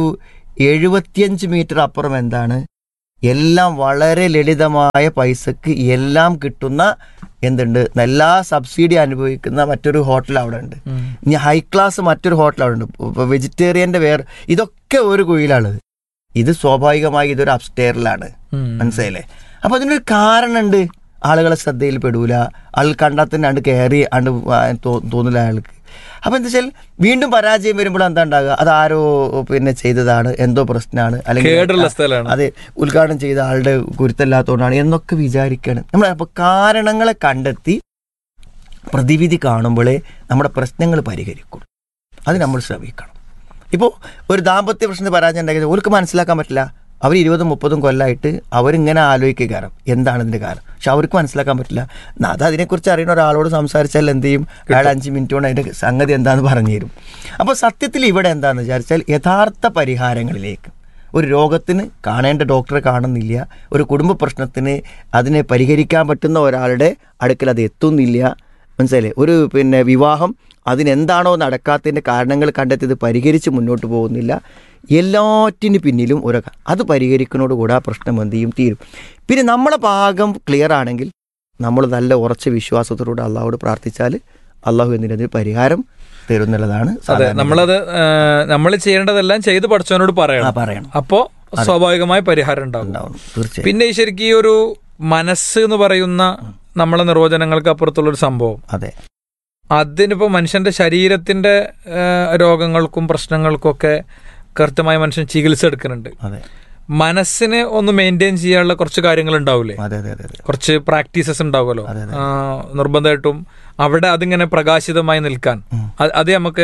F: 75 മീറ്റർ അപ്പുറം എന്താണ്, എല്ലാം വളരെ ലളിതമായ പൈസക്ക് എല്ലാം കിട്ടുന്ന എന്തുണ്ട്, എല്ലാ സബ്സിഡി അനുഭവിക്കുന്ന മറ്റൊരു ഹോട്ടൽ അവിടെ ഉണ്ട്. ഇനി ഹൈ ക്ലാസ് മറ്റൊരു ഹോട്ടൽ അവിടെ ഉണ്ട്. ഇപ്പോൾ വെജിറ്റേറിയൻ്റെ വേറെ, ഇതൊക്കെ ഒരു കുഴിയിലാണത്. ഇത് സ്വാഭാവികമായി ഇതൊരു അപ്സ്റ്റെയറിലാണ്. മനസ്സിലായില്ലേ? അപ്പോൾ അതിനൊരു കാരണമുണ്ട്. ആളുകളെ ശ്രദ്ധയിൽ പെടൂല, ആൾ കണ്ടാൽ തന്നെ അണ്ട് കയറി അണ്ട് തോന്നില്ല അയാൾക്ക്. അപ്പോൾ എന്താ വെച്ചാൽ വീണ്ടും പരാജയം വരുമ്പോൾ എന്താ ഉണ്ടാകുക, അതാരോ പിന്നെ ചെയ്തതാണ്, എന്തോ പ്രശ്നമാണ്, അല്ലെങ്കിൽ അതെ ഉദ്ഘാടനം ചെയ്ത ആളുടെ കുരുത്തല്ലാത്തതുകൊണ്ടാണ് എന്നൊക്കെ വിചാരിക്കുകയാണ് നമ്മൾ. അപ്പോൾ കാരണങ്ങളെ കണ്ടെത്തി പ്രതിവിധി കാണുമ്പോഴേ നമ്മുടെ പ്രശ്നങ്ങൾ പരിഹരിക്കും. അത് നമ്മൾ ശ്രമിക്കണം. ഇപ്പോൾ ഒരു ദാമ്പത്യ പ്രശ്നത്തിൽ പരാജയം ഉണ്ടാക്കിയത് അവർക്ക് മനസ്സിലാക്കാൻ പറ്റില്ല. അവർ 20-30 കൊല്ലമായിട്ട് അവരിങ്ങനെ ആലോചിക്കുക കാരണം എന്താണ് ഇതിൻ്റെ കാരണം. പക്ഷെ അവർക്ക് മനസ്സിലാക്കാൻ പറ്റില്ല. അത് അതിനെക്കുറിച്ച് അറിയുന്ന ഒരാളോട് സംസാരിച്ചാൽ എന്ത് ചെയ്യും, അയാൾ 5 മിനിറ്റ് കൊണ്ട് അതിൻ്റെ സംഗതി എന്താണെന്ന് പറഞ്ഞു തരും. അപ്പോൾ സത്യത്തിൽ ഇവിടെ എന്താണെന്ന് വിചാരിച്ചാൽ യഥാർത്ഥ പരിഹാരങ്ങളിലേക്ക്, ഒരു രോഗത്തിന് കാണേണ്ട ഡോക്ടറെ കാണുന്നില്ല, ഒരു കുടുംബ പ്രശ്നത്തിന് അതിനെ പരിഹരിക്കാൻ പറ്റുന്ന ഒരാളുടെ അടുക്കൽ അത് എത്തുന്നില്ല. മനസ്സിലായില്ലേ? ഒരു വിവാഹം അതിനെന്താണോ നടക്കാത്തതിൻ്റെ കാരണങ്ങൾ കണ്ടെത്തി ഇത് പരിഹരിച്ച് മുന്നോട്ട് പോകുന്നില്ല. എല്ലാറ്റിന് പിന്നിലും അത് പരിഹരിക്കുന്നതോടുകൂടി ആ പ്രശ്നം എന്ത് ചെയ്യും, തീരും. പിന്നെ നമ്മളെ ഭാഗം ക്ലിയർ ആണെങ്കിൽ നമ്മൾ നല്ല ഉറച്ച വിശ്വാസത്തോടെ അള്ളാഹുവോട് പ്രാർത്ഥിച്ചാൽ അള്ളാഹു എന്നതിന് പരിഹാരം തരുന്നുള്ളതാണ്.
E: നമ്മളത് നമ്മൾ ചെയ്യേണ്ടതെല്ലാം ചെയ്ത് പഠിച്ചവനോട് പറയണം. അപ്പോൾ സ്വാഭാവികമായ പരിഹാരം ഉണ്ടാവും. തീർച്ചയായും. പിന്നെ ശരിക്കും ഈ ഒരു മനസ്സ് എന്ന് പറയുന്ന നമ്മളെ നിർവചനങ്ങൾക്ക് അപ്പുറത്തുള്ളൊരു സംഭവം,
F: അതെ,
E: അതിനിപ്പോൾ മനുഷ്യന്റെ ശരീരത്തിന്റെ രോഗങ്ങൾക്കും പ്രശ്നങ്ങൾക്കും ഒക്കെ കൃത്യമായി മനുഷ്യൻ ചികിത്സ എടുക്കുന്നുണ്ട്. മനസ്സിനെ ഒന്ന് മെയിൻറ്റെയിൻ ചെയ്യാനുള്ള കുറച്ച് കാര്യങ്ങൾ ഉണ്ടാവില്ലേ, കുറച്ച് പ്രാക്ടീസസ് ഉണ്ടാവുമല്ലോ നിർബന്ധമായിട്ടും. അവിടെ അതിങ്ങനെ പ്രകാശിതമായി നിൽക്കാൻ അത് നമുക്ക്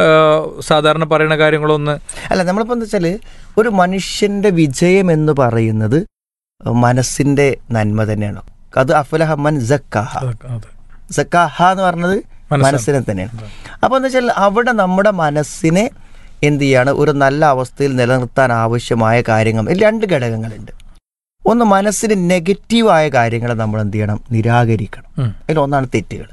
E: സാധാരണ പറയുന്ന കാര്യങ്ങളൊന്ന്
F: അല്ല. നമ്മളിപ്പോൾ എന്താ വെച്ചാൽ ഒരു മനുഷ്യന്റെ വിജയം എന്ന് പറയുന്നത് മനസ്സിന്റെ നന്മ തന്നെയാണ്. അത് അഫ്ലഹ മൻ സക്കാഹ എന്ന് പറഞ്ഞത് മനസ്സിനെ തന്നെയാണ്. അപ്പോൾ എന്താ വെച്ചാൽ അവിടെ നമ്മുടെ മനസ്സിനെ എന്ത് ചെയ്യാണ്, ഒരു നല്ല അവസ്ഥയിൽ നിലനിർത്താൻ ആവശ്യമായ കാര്യങ്ങൾ 2 ഘടകങ്ങളുണ്ട്. ഒന്ന്, മനസ്സിന് നെഗറ്റീവായ കാര്യങ്ങളെ നമ്മൾ എന്ത് ചെയ്യണം, നിരാകരിക്കണം. അതിലൊന്നാണ് തെറ്റുകൾ.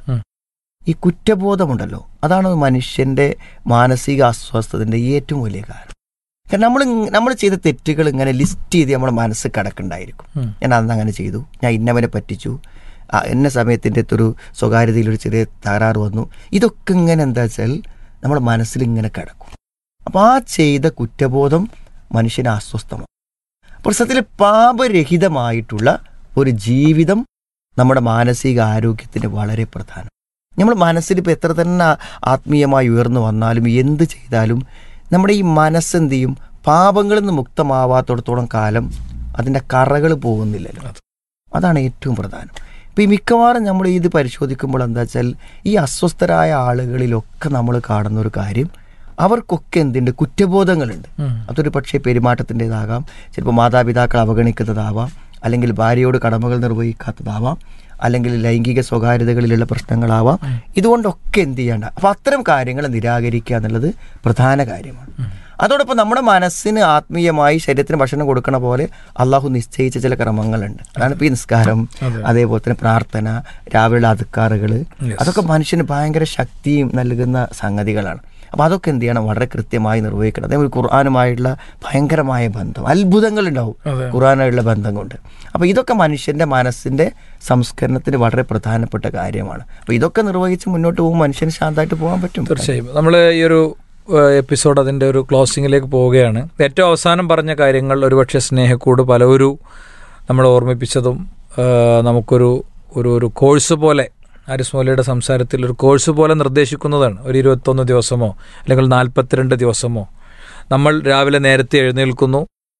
F: ഈ കുറ്റബോധമുണ്ടല്ലോ, അതാണ് മനുഷ്യന്റെ മാനസിക അസ്വസ്ഥതയുടെ ഏറ്റവും വലിയ കാരണം. കാരണം നമ്മൾ ചെയ്ത തെറ്റുകൾ ഇങ്ങനെ ലിസ്റ്റ് ചെയ്ത് നമ്മുടെ മനസ്സ് കിടക്കുന്നുണ്ടായിരിക്കും. ഞാൻ അന്ന് അങ്ങനെ ചെയ്തു, ഞാൻ ഇന്നവനെ പറ്റിച്ചു, എന്ന സമയത്തിൻ്റെ ഒരു സ്വകാര്യതയിലൊരു ചെറിയ തകരാറ് വന്നു. ഇതൊക്കെ ഇങ്ങനെ എന്താ വെച്ചാൽ നമ്മുടെ മനസ്സിൽ ഇങ്ങനെ കിടക്കും. അപ്പോൾ ആ ചെയ്ത കുറ്റബോധം മനുഷ്യനെ അസ്വസ്ഥമാണ്. പ്രശ്നത്തിൽ പാപരഹിതമായിട്ടുള്ള ഒരു ജീവിതം നമ്മുടെ മാനസിക ആരോഗ്യത്തിന് വളരെ പ്രധാനം. നമ്മൾ മനസ്സിലിപ്പോൾ എത്ര തന്നെ ആത്മീയമായി ഉയർന്നു വന്നാലും എന്ത് ചെയ്താലും നമ്മുടെ ഈ മനസ്സെന്ത് ചെയ്യും, പാപങ്ങളിൽ നിന്ന് മുക്തമാവാത്തോടത്തോളം കാലം അതിൻ്റെ കറകൾ പോകുന്നില്ലല്ലോ. അതാണ് ഏറ്റവും പ്രധാനം. ഇപ്പോൾ ഈ മിക്കവാറും നമ്മൾ ഇത് പരിശോധിക്കുമ്പോൾ എന്താ വെച്ചാൽ ഈ അസ്വസ്ഥരായ ആളുകളിലൊക്കെ നമ്മൾ കാണുന്ന ഒരു കാര്യം, അവർക്കൊക്കെ എന്തുണ്ട്, കുറ്റബോധങ്ങളുണ്ട്. അതൊരു പക്ഷേ പെരുമാറ്റത്തിൻ്റെതാകാം, ചിലപ്പോൾ മാതാപിതാക്കൾ അവഗണിക്കുന്നതാവാം, അല്ലെങ്കിൽ ഭാര്യയോട് കടമകൾ നിർവഹിക്കാത്തതാവാം, അല്ലെങ്കിൽ ലൈംഗിക സ്വകാര്യതകളിലുള്ള പ്രശ്നങ്ങളാവാം. ഇതുകൊണ്ടൊക്കെ എന്ത് ചെയ്യേണ്ട. അപ്പോൾ അത്തരം കാര്യങ്ങൾ നിരാകരിക്കുക എന്നുള്ളത് പ്രധാന കാര്യമാണ്. അതോടൊപ്പം നമ്മുടെ മനസ്സിന് ആത്മീയമായി ശരീരത്തിന് ഭക്ഷണം കൊടുക്കണ പോലെ അള്ളാഹു നിശ്ചയിച്ച ചില ക്രമങ്ങളുണ്ട്. അതാണ് ഇപ്പോൾ ഈ നിസ്കാരം, അതേപോലെ തന്നെ പ്രാർത്ഥന, രാവിലെയുള്ള അദ്കാറുകൾ, അതൊക്കെ മനുഷ്യന് ഭയങ്കര ശക്തിയും നൽകുന്ന സംഗതികളാണ്. അപ്പോൾ അതൊക്കെ എന്ത് ചെയ്യണം, വളരെ കൃത്യമായി നിർവഹിക്കണം. അതേപോലെ ഖുർആനുമായിട്ടുള്ള ഭയങ്കരമായ ബന്ധം, അത്ഭുതങ്ങളുണ്ടാവും ഖുർആനായിട്ടുള്ള ബന്ധം കൊണ്ട്. അപ്പോൾ ഇതൊക്കെ മനുഷ്യൻ്റെ മനസ്സിൻ്റെ സംസ്കരണത്തിന് വളരെ പ്രധാനപ്പെട്ട കാര്യമാണ്. അപ്പോൾ ഇതൊക്കെ നിർവഹിച്ച് മുന്നോട്ട് പോകുമ്പോൾ മനുഷ്യന് ശാന്തമായിട്ട് പോകാൻ പറ്റും.
E: തീർച്ചയായും. നമ്മൾ ഈ ഒരു എപ്പിസോഡ് അതിൻ്റെ ഒരു ക്ലോസിങ്ങിലേക്ക് പോവുകയാണ്. ഏറ്റവും അവസാനം പറഞ്ഞ കാര്യങ്ങൾ ഒരുപക്ഷെ സ്നേഹക്കൂട് പലവരും നമ്മൾ ഓർമ്മിപ്പിച്ചതും നമുക്കൊരു ഒരു കോഴ്സ് പോലെ, ആരിസ് മൗലയുടെ സംസാരത്തിൽ ഒരു കോഴ്സ് പോലെ നിർദ്ദേശിക്കുന്നതാണ്. ഒരു 21 ദിവസമോ അല്ലെങ്കിൽ 42 ദിവസമോ നമ്മൾ രാവിലെ നേരത്തെ എഴുന്നേൽക്കുന്നു,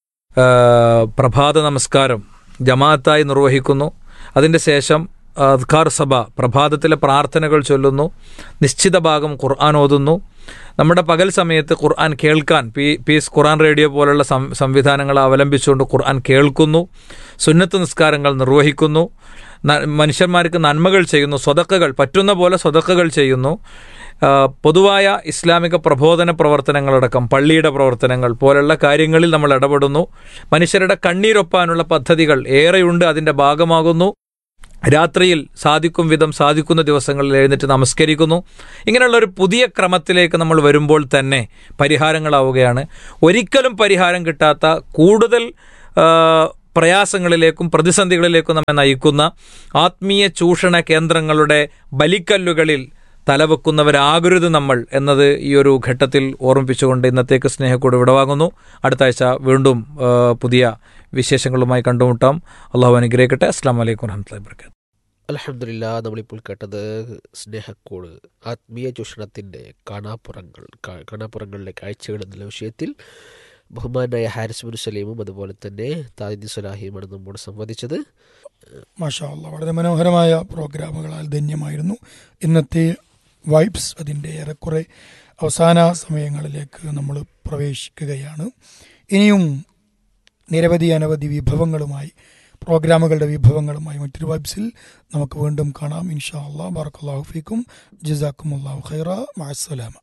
E: പ്രഭാത നമസ്കാരം ജമാഅത്തായി നിർവഹിക്കുന്നു, അതിൻ്റെ ശേഷം അദ്കാർ സഭ പ്രഭാതത്തിലെ പ്രാർത്ഥനകൾ ചൊല്ലുന്നു, നിശ്ചിത ഭാഗം ഖുർആൻ ഓതുന്നു, നമ്മുടെ പകൽ സമയത്ത് ഖുർആൻ കേൾക്കാൻ പീസ് ഖുർആൻ റേഡിയോ പോലുള്ള സംവിധാനങ്ങൾ അവലംബിച്ചുകൊണ്ട് ഖുർആൻ കേൾക്കുന്നു, സുന്നത്ത് നിസ്കാരങ്ങൾ നിർവഹിക്കുന്നു, മനുഷ്യന്മാർക്ക് നന്മകൾ ചെയ്യുന്നു, സ്വതക്കകൾ പറ്റുന്ന പോലെ സ്വതക്കകൾ ചെയ്യുന്നു, പൊതുവായ ഇസ്ലാമിക പ്രബോധന പ്രവർത്തനങ്ങളടക്കം പള്ളിയുടെ പ്രവർത്തനങ്ങൾ പോലുള്ള കാര്യങ്ങളിൽ നമ്മൾ ഇടപെടുന്നു, മനുഷ്യരുടെ കണ്ണീരൊപ്പാനുള്ള പദ്ധതികൾ ഏറെയുണ്ട്, അതിൻ്റെ ഭാഗമാകുന്നു. രാത്രിയിൽ സാധിക്കും വിധം സാധിക്കുന്ന ദിവസങ്ങളിൽ എഴുന്നേറ്റ് നമസ്കരിക്കുന്നു. ഇങ്ങനെയുള്ള ഒരു പുതിയ ക്രമത്തിലേക്ക് നമ്മൾ വരുമ്പോൾ തന്നെ പരിഹാരങ്ങളാവുകയാണ്. ഒരിക്കലും പരിഹാരം കിട്ടാത്ത കൂടുതൽ പ്രയാസങ്ങളിലേക്കും പ്രതിസന്ധികളിലേക്കും നമ്മെ നയിക്കുന്ന ആത്മീയ ചൂഷണ കേന്ദ്രങ്ങളുടെ ബലിക്കല്ലുകളിൽ തലവെക്കുന്നവരാകരുത് നമ്മൾ എന്നത് ഈ ഒരു ഘട്ടത്തിൽ ഓർമ്മിപ്പിച്ചുകൊണ്ട് ഇന്നത്തേക്ക് സ്നേഹക്കൂട് വിടവാങ്ങുന്നു. അടുത്ത ആഴ്ച വീണ്ടും പുതിയ വിശേഷങ്ങളുമായി കണ്ടുമുട്ടാം. അള്ളാഹു അനുഗ്രഹിക്കട്ടെ. അസ്സലാമു അലൈക്കും വറഹ്മത്തുള്ളാഹി വബറകാതുഹു.
G: അൽഹംദുലില്ലാ. നമ്മളിപ്പോൾ കേട്ടത് സ്നേഹക്കൂട്, ആത്മീയ ചൂഷണത്തിൻ്റെ കാണാപ്പുറങ്ങളിലെ കാഴ്ചകൾ എന്നുള്ള വിഷയത്തിൽ ബഹുമാനായ ഹാരിസ് ബിൻ സലീമും അതുപോലെ തന്നെ താജിദ് സലാഹിയുമാണ് നമ്മോട് സംവദിച്ചത്.
D: മാഷാ അല്ലാ, വളരെ മനോഹരമായ പ്രോഗ്രാമുകളാൽ ധന്യമായിരുന്നു ഇന്നത്തെ വൈബ്സ്. അതിൻ്റെ ഏറെക്കുറെ അവസാന സമയങ്ങളിലേക്ക് നമ്മൾ പ്രവേശിക്കുകയാണ്. ഇനിയും നിരവധി അനവധി വിഭവങ്ങളുമായി, പ്രോഗ്രാമുകളുടെ വിഭവങ്ങളുമായി മറ്റൊരു വൈബ്സിൽ നമുക്ക് വീണ്ടും കാണാം. ഇൻഷാ അല്ലാ. ബറക്കല്ലാഹു ഫീക്കും. ജസാക്കുമുല്ലാഹു ഖൈറ. മഅസ്സലാമ.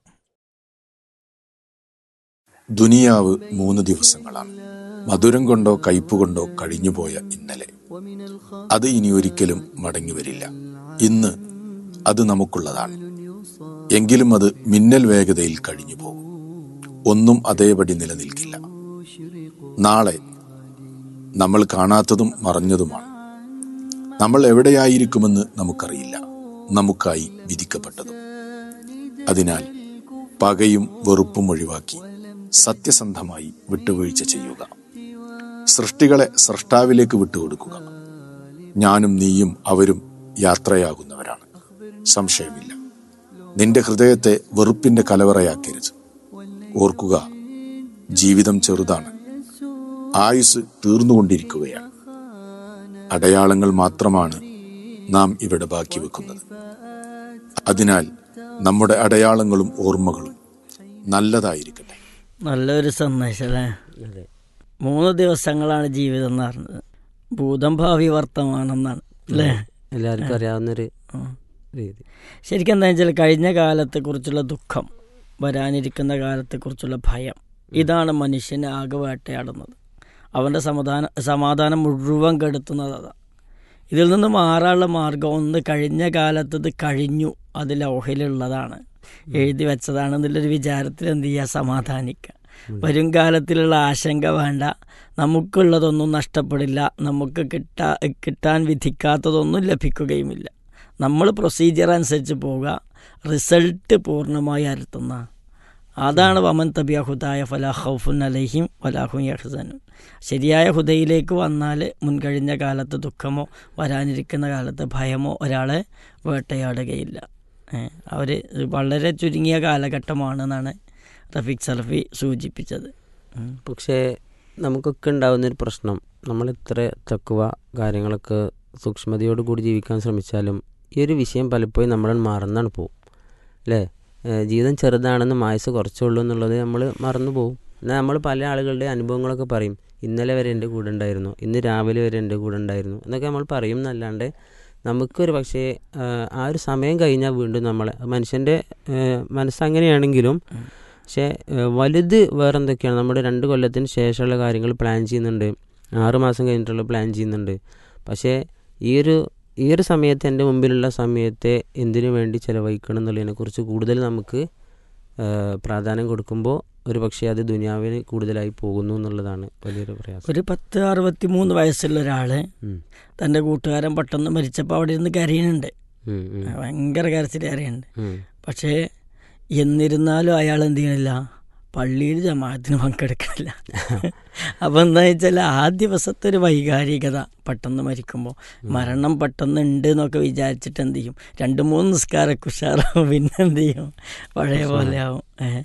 A: ദുനിയാവ് 3 ദിവസങ്ങളാണ്. മധുരം കൊണ്ടോ കയ്പുകൊണ്ടോ കഴിഞ്ഞുപോയ ഇന്നലെ, അത് ഇനി ഒരിക്കലും മടങ്ങി വരില്ല. ഇന്ന് അത് നമുക്കുള്ളതാണ്. എങ്കിലും അത് മിന്നൽ വേഗതയിൽ കഴിഞ്ഞു പോകും. ഒന്നും അതേപടി നിലനിൽക്കില്ല. നാളെ നമ്മൾ കാണാത്തതും മറഞ്ഞതുമാണ്. നമ്മൾ എവിടെയായിരിക്കുമെന്ന് നമുക്കറിയില്ല. നമുക്കായി വിധിക്കപ്പെട്ടതും. അതിനാൽ പകയും വെറുപ്പും ഒഴിവാക്കി സത്യസന്ധമായി വിട്ടുവീഴ്ച ചെയ്യുക. സൃഷ്ടികളെ സ്രഷ്ടാവിലേക്ക് വിട്ടുകൊടുക്കുക. ഞാനും നീയും അവരും യാത്രയാകുന്നവരാണ്, സംശയമില്ല. നിന്റെ ഹൃദയത്തെ വെറുപ്പിന്റെ കലവറയാക്കരുത്. ഓർക്കുക, ജീവിതം ചെറുതാണ്. ആയുസ് തീർന്നുകൊണ്ടിരിക്കുകയാണ്. അടയാളങ്ങൾ മാത്രമാണ് നാം ഇവിടെ ബാക്കി വെക്കുന്നത്. അതിനാൽ നമ്മുടെ അടയാളങ്ങളും ഓർമ്മകളും നല്ലതായിരിക്കട്ടെ.
H: നല്ലൊരു സന്ദേശം അല്ലേ? 3 ദിവസങ്ങളാണ് ജീവിതം എന്ന് പറഞ്ഞത്. ഭൂതം ഭാവി വർത്തമാനെന്നാണ് അല്ലേ?
I: എല്ലാവർക്കും അറിയാവുന്നൊരു രീതി.
H: ശരിക്കും എന്താ വെച്ചാൽ കഴിഞ്ഞ കാലത്തെക്കുറിച്ചുള്ള ദുഃഖം, വരാനിരിക്കുന്ന കാലത്തെക്കുറിച്ചുള്ള ഭയം, ഇതാണ് മനുഷ്യനെ ആകെ വേട്ടയാടുന്നത്. അവൻ്റെ സമാധാനം മുഴുവൻ കെടുത്തുന്നത് അതാണ്. ഇതിൽ നിന്ന് മാറാനുള്ള മാർഗം ഒന്ന്, കഴിഞ്ഞ കാലത്തത് കഴിഞ്ഞു, അത് ലൗഹിലുള്ളതാണ്, എഴുതി വെച്ചതാണ് എന്നുള്ളൊരു വിചാരത്തിൽ എന്ത് ചെയ്യുക, സമാധാനിക്കുക. വരും കാലത്തിലുള്ള ആശങ്ക വേണ്ട. നമുക്കുള്ളതൊന്നും നഷ്ടപ്പെടില്ല. നമുക്ക് കിട്ടാൻ വിധിക്കാത്തതൊന്നും ലഭിക്കുകയുമില്ല. നമ്മൾ പ്രൊസീജിയർ അനുസരിച്ച് പോവുക. റിസൾട്ട് പൂർണ്ണമായി അരുത്തുന്ന അതാണ് വമൻ തബിയ ഹുദായ ഫലാ ഖൗഫുൻ അലൈഹിം വലാ ഹും യഹ്സനുൻ. ശരിയായ ഹുദയിലേക്ക് വന്നാൽ മുൻകഴിഞ്ഞ കാലത്ത് ദുഃഖമോ വരാനിരിക്കുന്ന കാലത്ത് ഭയമോ ഒരാളെ വേട്ടയാടുകയില്ല. അവർ വളരെ ചുരുങ്ങിയ കാലഘട്ടമാണെന്നാണ് റഫീഖ് സലഫി സൂചിപ്പിച്ചത്.
I: പക്ഷേ നമുക്കൊക്കെ ഉണ്ടാകുന്നൊരു പ്രശ്നം, നമ്മൾ ഇത്ര തക്കുവ കാര്യങ്ങളൊക്കെ സൂക്ഷ്മതയോടുകൂടി ജീവിക്കാൻ ശ്രമിച്ചാലും ഈ ഒരു വിഷയം പലപ്പോഴും നമ്മൾ മറന്നാണ് പോകും അല്ലേ? ജീവിതം ചെറുതാണെന്ന് ആയുസ് കുറച്ചുള്ളൂ എന്നുള്ളത് നമ്മൾ മറന്നു പോകും. എന്നാൽ നമ്മൾ പല ആളുകളുടെ അനുഭവങ്ങളൊക്കെ പറയും, ഇന്നലെ വരെ എൻ്റെ കൂടെ ഉണ്ടായിരുന്നു, ഇന്ന് രാവിലെ വരെ എൻ്റെ കൂടെ ഉണ്ടായിരുന്നു എന്നൊക്കെ നമ്മൾ പറയും എന്നല്ലാണ്ട് നമുക്കൊരു പക്ഷേ ആ ഒരു സമയം കഴിഞ്ഞാൽ വീണ്ടും നമ്മളെ മനുഷ്യൻ്റെ മനസ്സങ്ങനെയാണെങ്കിലും പക്ഷേ വലുത് വേറെന്തൊക്കെയാണ്. നമ്മുടെ 2 കൊല്ലത്തിന് ശേഷമുള്ള കാര്യങ്ങൾ പ്ലാൻ ചെയ്യുന്നുണ്ട്, 6 മാസം കഴിഞ്ഞിട്ടുള്ള പ്ലാൻ ചെയ്യുന്നുണ്ട്. പക്ഷേ ഈ ഒരു സമയത്ത് എൻ്റെ മുമ്പിലുള്ള സമയത്തെ എന്തിനു വേണ്ടി ചിലവഴിക്കണം എന്നുള്ളതിനെക്കുറിച്ച് കൂടുതൽ നമുക്ക് പ്രാധാന്യം കൊടുക്കുമ്പോൾ ഒരു പക്ഷേ അത് ദുനിയാവിന് കൂടുതലായി പോകുന്നു എന്നുള്ളതാണ് വലിയൊരു പ്രയാസം.
H: ഒരു 63 വയസ്സുള്ള ഒരാൾ തൻ്റെ കൂട്ടുകാരൻ പെട്ടെന്ന് മരിച്ചപ്പോൾ അവിടെ ഇരുന്ന് കരയുന്നുണ്ട്, ഭയങ്കര കരച്ചിൽ കരയുന്നുണ്ട്. പക്ഷേ എന്നിരുന്നാലും അയാൾ എന്ത് ചെയ്യണില്ല, പള്ളിയിൽ ജമാഅത്തിന് പങ്കെടുക്കണില്ല. അപ്പോൾ എന്താ വെച്ചാൽ ആ ദിവസത്തെ ഒരു വൈകാരികത, പെട്ടെന്ന് മരിക്കുമ്പോൾ മരണം പെട്ടെന്ന് ഉണ്ട് എന്നൊക്കെ വിചാരിച്ചിട്ട് എന്ത് ചെയ്യും, 2-3 നിസ്കാരമൊക്കെ ഉഷാറാവും, പിന്നെ എന്ത് ചെയ്യും, പഴയ പോലെ ആവും.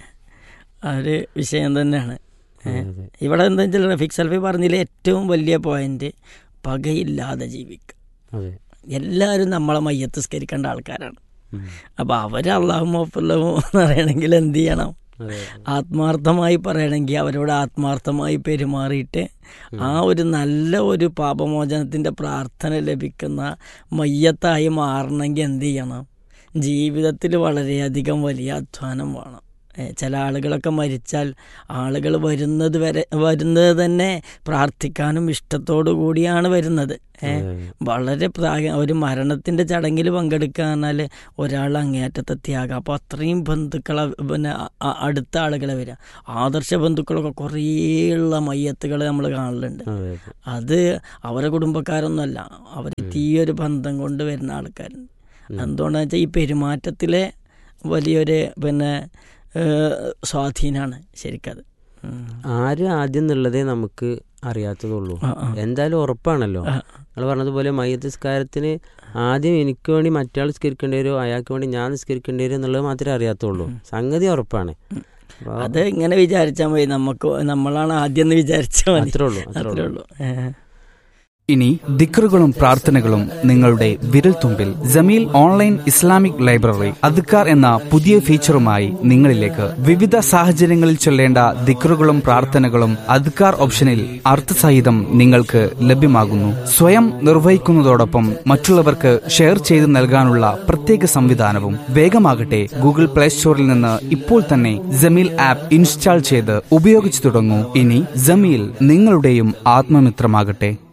H: ആ ഒരു വിഷയം തന്നെയാണ് ഇവിടെ. എന്താ വെച്ചാൽ റഫീഖ് സൽഫി പറഞ്ഞതിൽ ഏറ്റവും വലിയ പോയിന്റ് പകയില്ലാതെ ജീവിക്കുക. എല്ലാവരും നമ്മളെ മയ്യത്ത് സ്കരിക്കേണ്ട ആൾക്കാരാണ്. അപ്പോൾ അവർ അള്ളാഹു മഗ്ഫിർലഹു എന്ന് പറയണമെങ്കിൽ എന്ത് ചെയ്യണം, ആത്മാർത്ഥമായി പറയണമെങ്കിൽ അവരോട് ആത്മാർത്ഥമായി പെരുമാറിയിട്ട് ആ ഒരു നല്ല ഒരു പാപമോചനത്തിൻ്റെ പ്രാർത്ഥന ലഭിക്കുന്ന മയ്യത്തായി മാറണമെങ്കിൽ എന്ത് ചെയ്യണം, ജീവിതത്തിൽ വളരെയധികം വലിയ അധ്വാനം വേണം. ചില ആളുകളൊക്കെ മരിച്ചാൽ ആളുകൾ വരുന്നത് തന്നെ പ്രാർത്ഥിക്കാനും ഇഷ്ടത്തോടു കൂടിയാണ് വരുന്നത്. വളരെ ഒരു മരണത്തിൻ്റെ ചടങ്ങിൽ പങ്കെടുക്കുക എന്നാൽ ഒരാൾ അങ്ങേയറ്റത്തെ ത്യാഗം. അപ്പോൾ അത്രയും ബന്ധുക്കളെ പിന്നെ അടുത്ത ആളുകളെ വരിക, ആദർശ ബന്ധുക്കളൊക്കെ കുറേയുള്ള മയ്യത്തുകൾ നമ്മൾ കാണലുണ്ട്. അത് അവരെ കുടുംബക്കാരൊന്നുമല്ല, അവർ തീയൊരു ബന്ധം കൊണ്ട് വരുന്ന ആൾക്കാരുണ്ട്. എന്തുകൊണ്ടാണെന്ന് വെച്ചാൽ ഈ പെരുമാറ്റത്തിലെ വലിയൊരു പിന്നെ സ്വാധീനമാണ് ശരിക്കത്.
I: ആര് ആദ്യം എന്നുള്ളതേ നമുക്ക് അറിയാത്തതുള്ളൂ. എന്തായാലും ഉറപ്പാണല്ലോ നിങ്ങൾ പറഞ്ഞതുപോലെ മയ്യത്ത് നിസ്കാരത്തിന് ആദ്യം എനിക്ക് വേണ്ടി മറ്റയാൾ നിസ്കരിക്കേണ്ടി വരും, അയാൾക്ക് വേണ്ടി ഞാൻ നിസ്കരിക്കേണ്ടി വരും എന്നുള്ളത് മാത്രമേ അറിയാത്തുള്ളൂ. സംഗതി ഉറപ്പാണ്.
H: അത് ഇങ്ങനെ വിചാരിച്ചാൽ മതി, നമ്മളാണ് ആദ്യം എന്ന് വിചാരിച്ചാൽ മതി.
I: അത്രേ ഉള്ളൂ.
J: ഇനി ദിക്റുകളും പ്രാർത്ഥനകളും നിങ്ങളുടെ വിരൽത്തുമ്പിൽ. ജമീൽ ഓൺലൈൻ ഇസ്ലാമിക് ലൈബ്രറി അദ്കാർ എന്ന പുതിയ ഫീച്ചറുമായി നിങ്ങളിലേക്ക്. വിവിധ സാഹചര്യങ്ങളിൽ ചൊല്ലേണ്ട ദിക്റുകളും പ്രാർത്ഥനകളും അദ്കാർ ഓപ്ഷനിൽ അർത്ഥസഹിതം നിങ്ങൾക്ക് ലഭ്യമാകുന്നു. സ്വയം നിർവഹിക്കുന്നതോടൊപ്പം മറ്റുള്ളവർക്ക് ഷെയർ ചെയ്ത് നൽകാനുള്ള പ്രത്യേക സംവിധാനവും. വേഗമാകട്ടെ, ഗൂഗിൾ പ്ലേ സ്റ്റോറിൽ നിന്ന് ഇപ്പോൾ തന്നെ ജമീൽ ആപ്പ് ഇൻസ്റ്റാൾ ചെയ്ത് ഉപയോഗിച്ചു തുടങ്ങൂ. ഇനി ജമീൽ നിങ്ങളുടെയും ആത്മമിത്രമാകട്ടെ.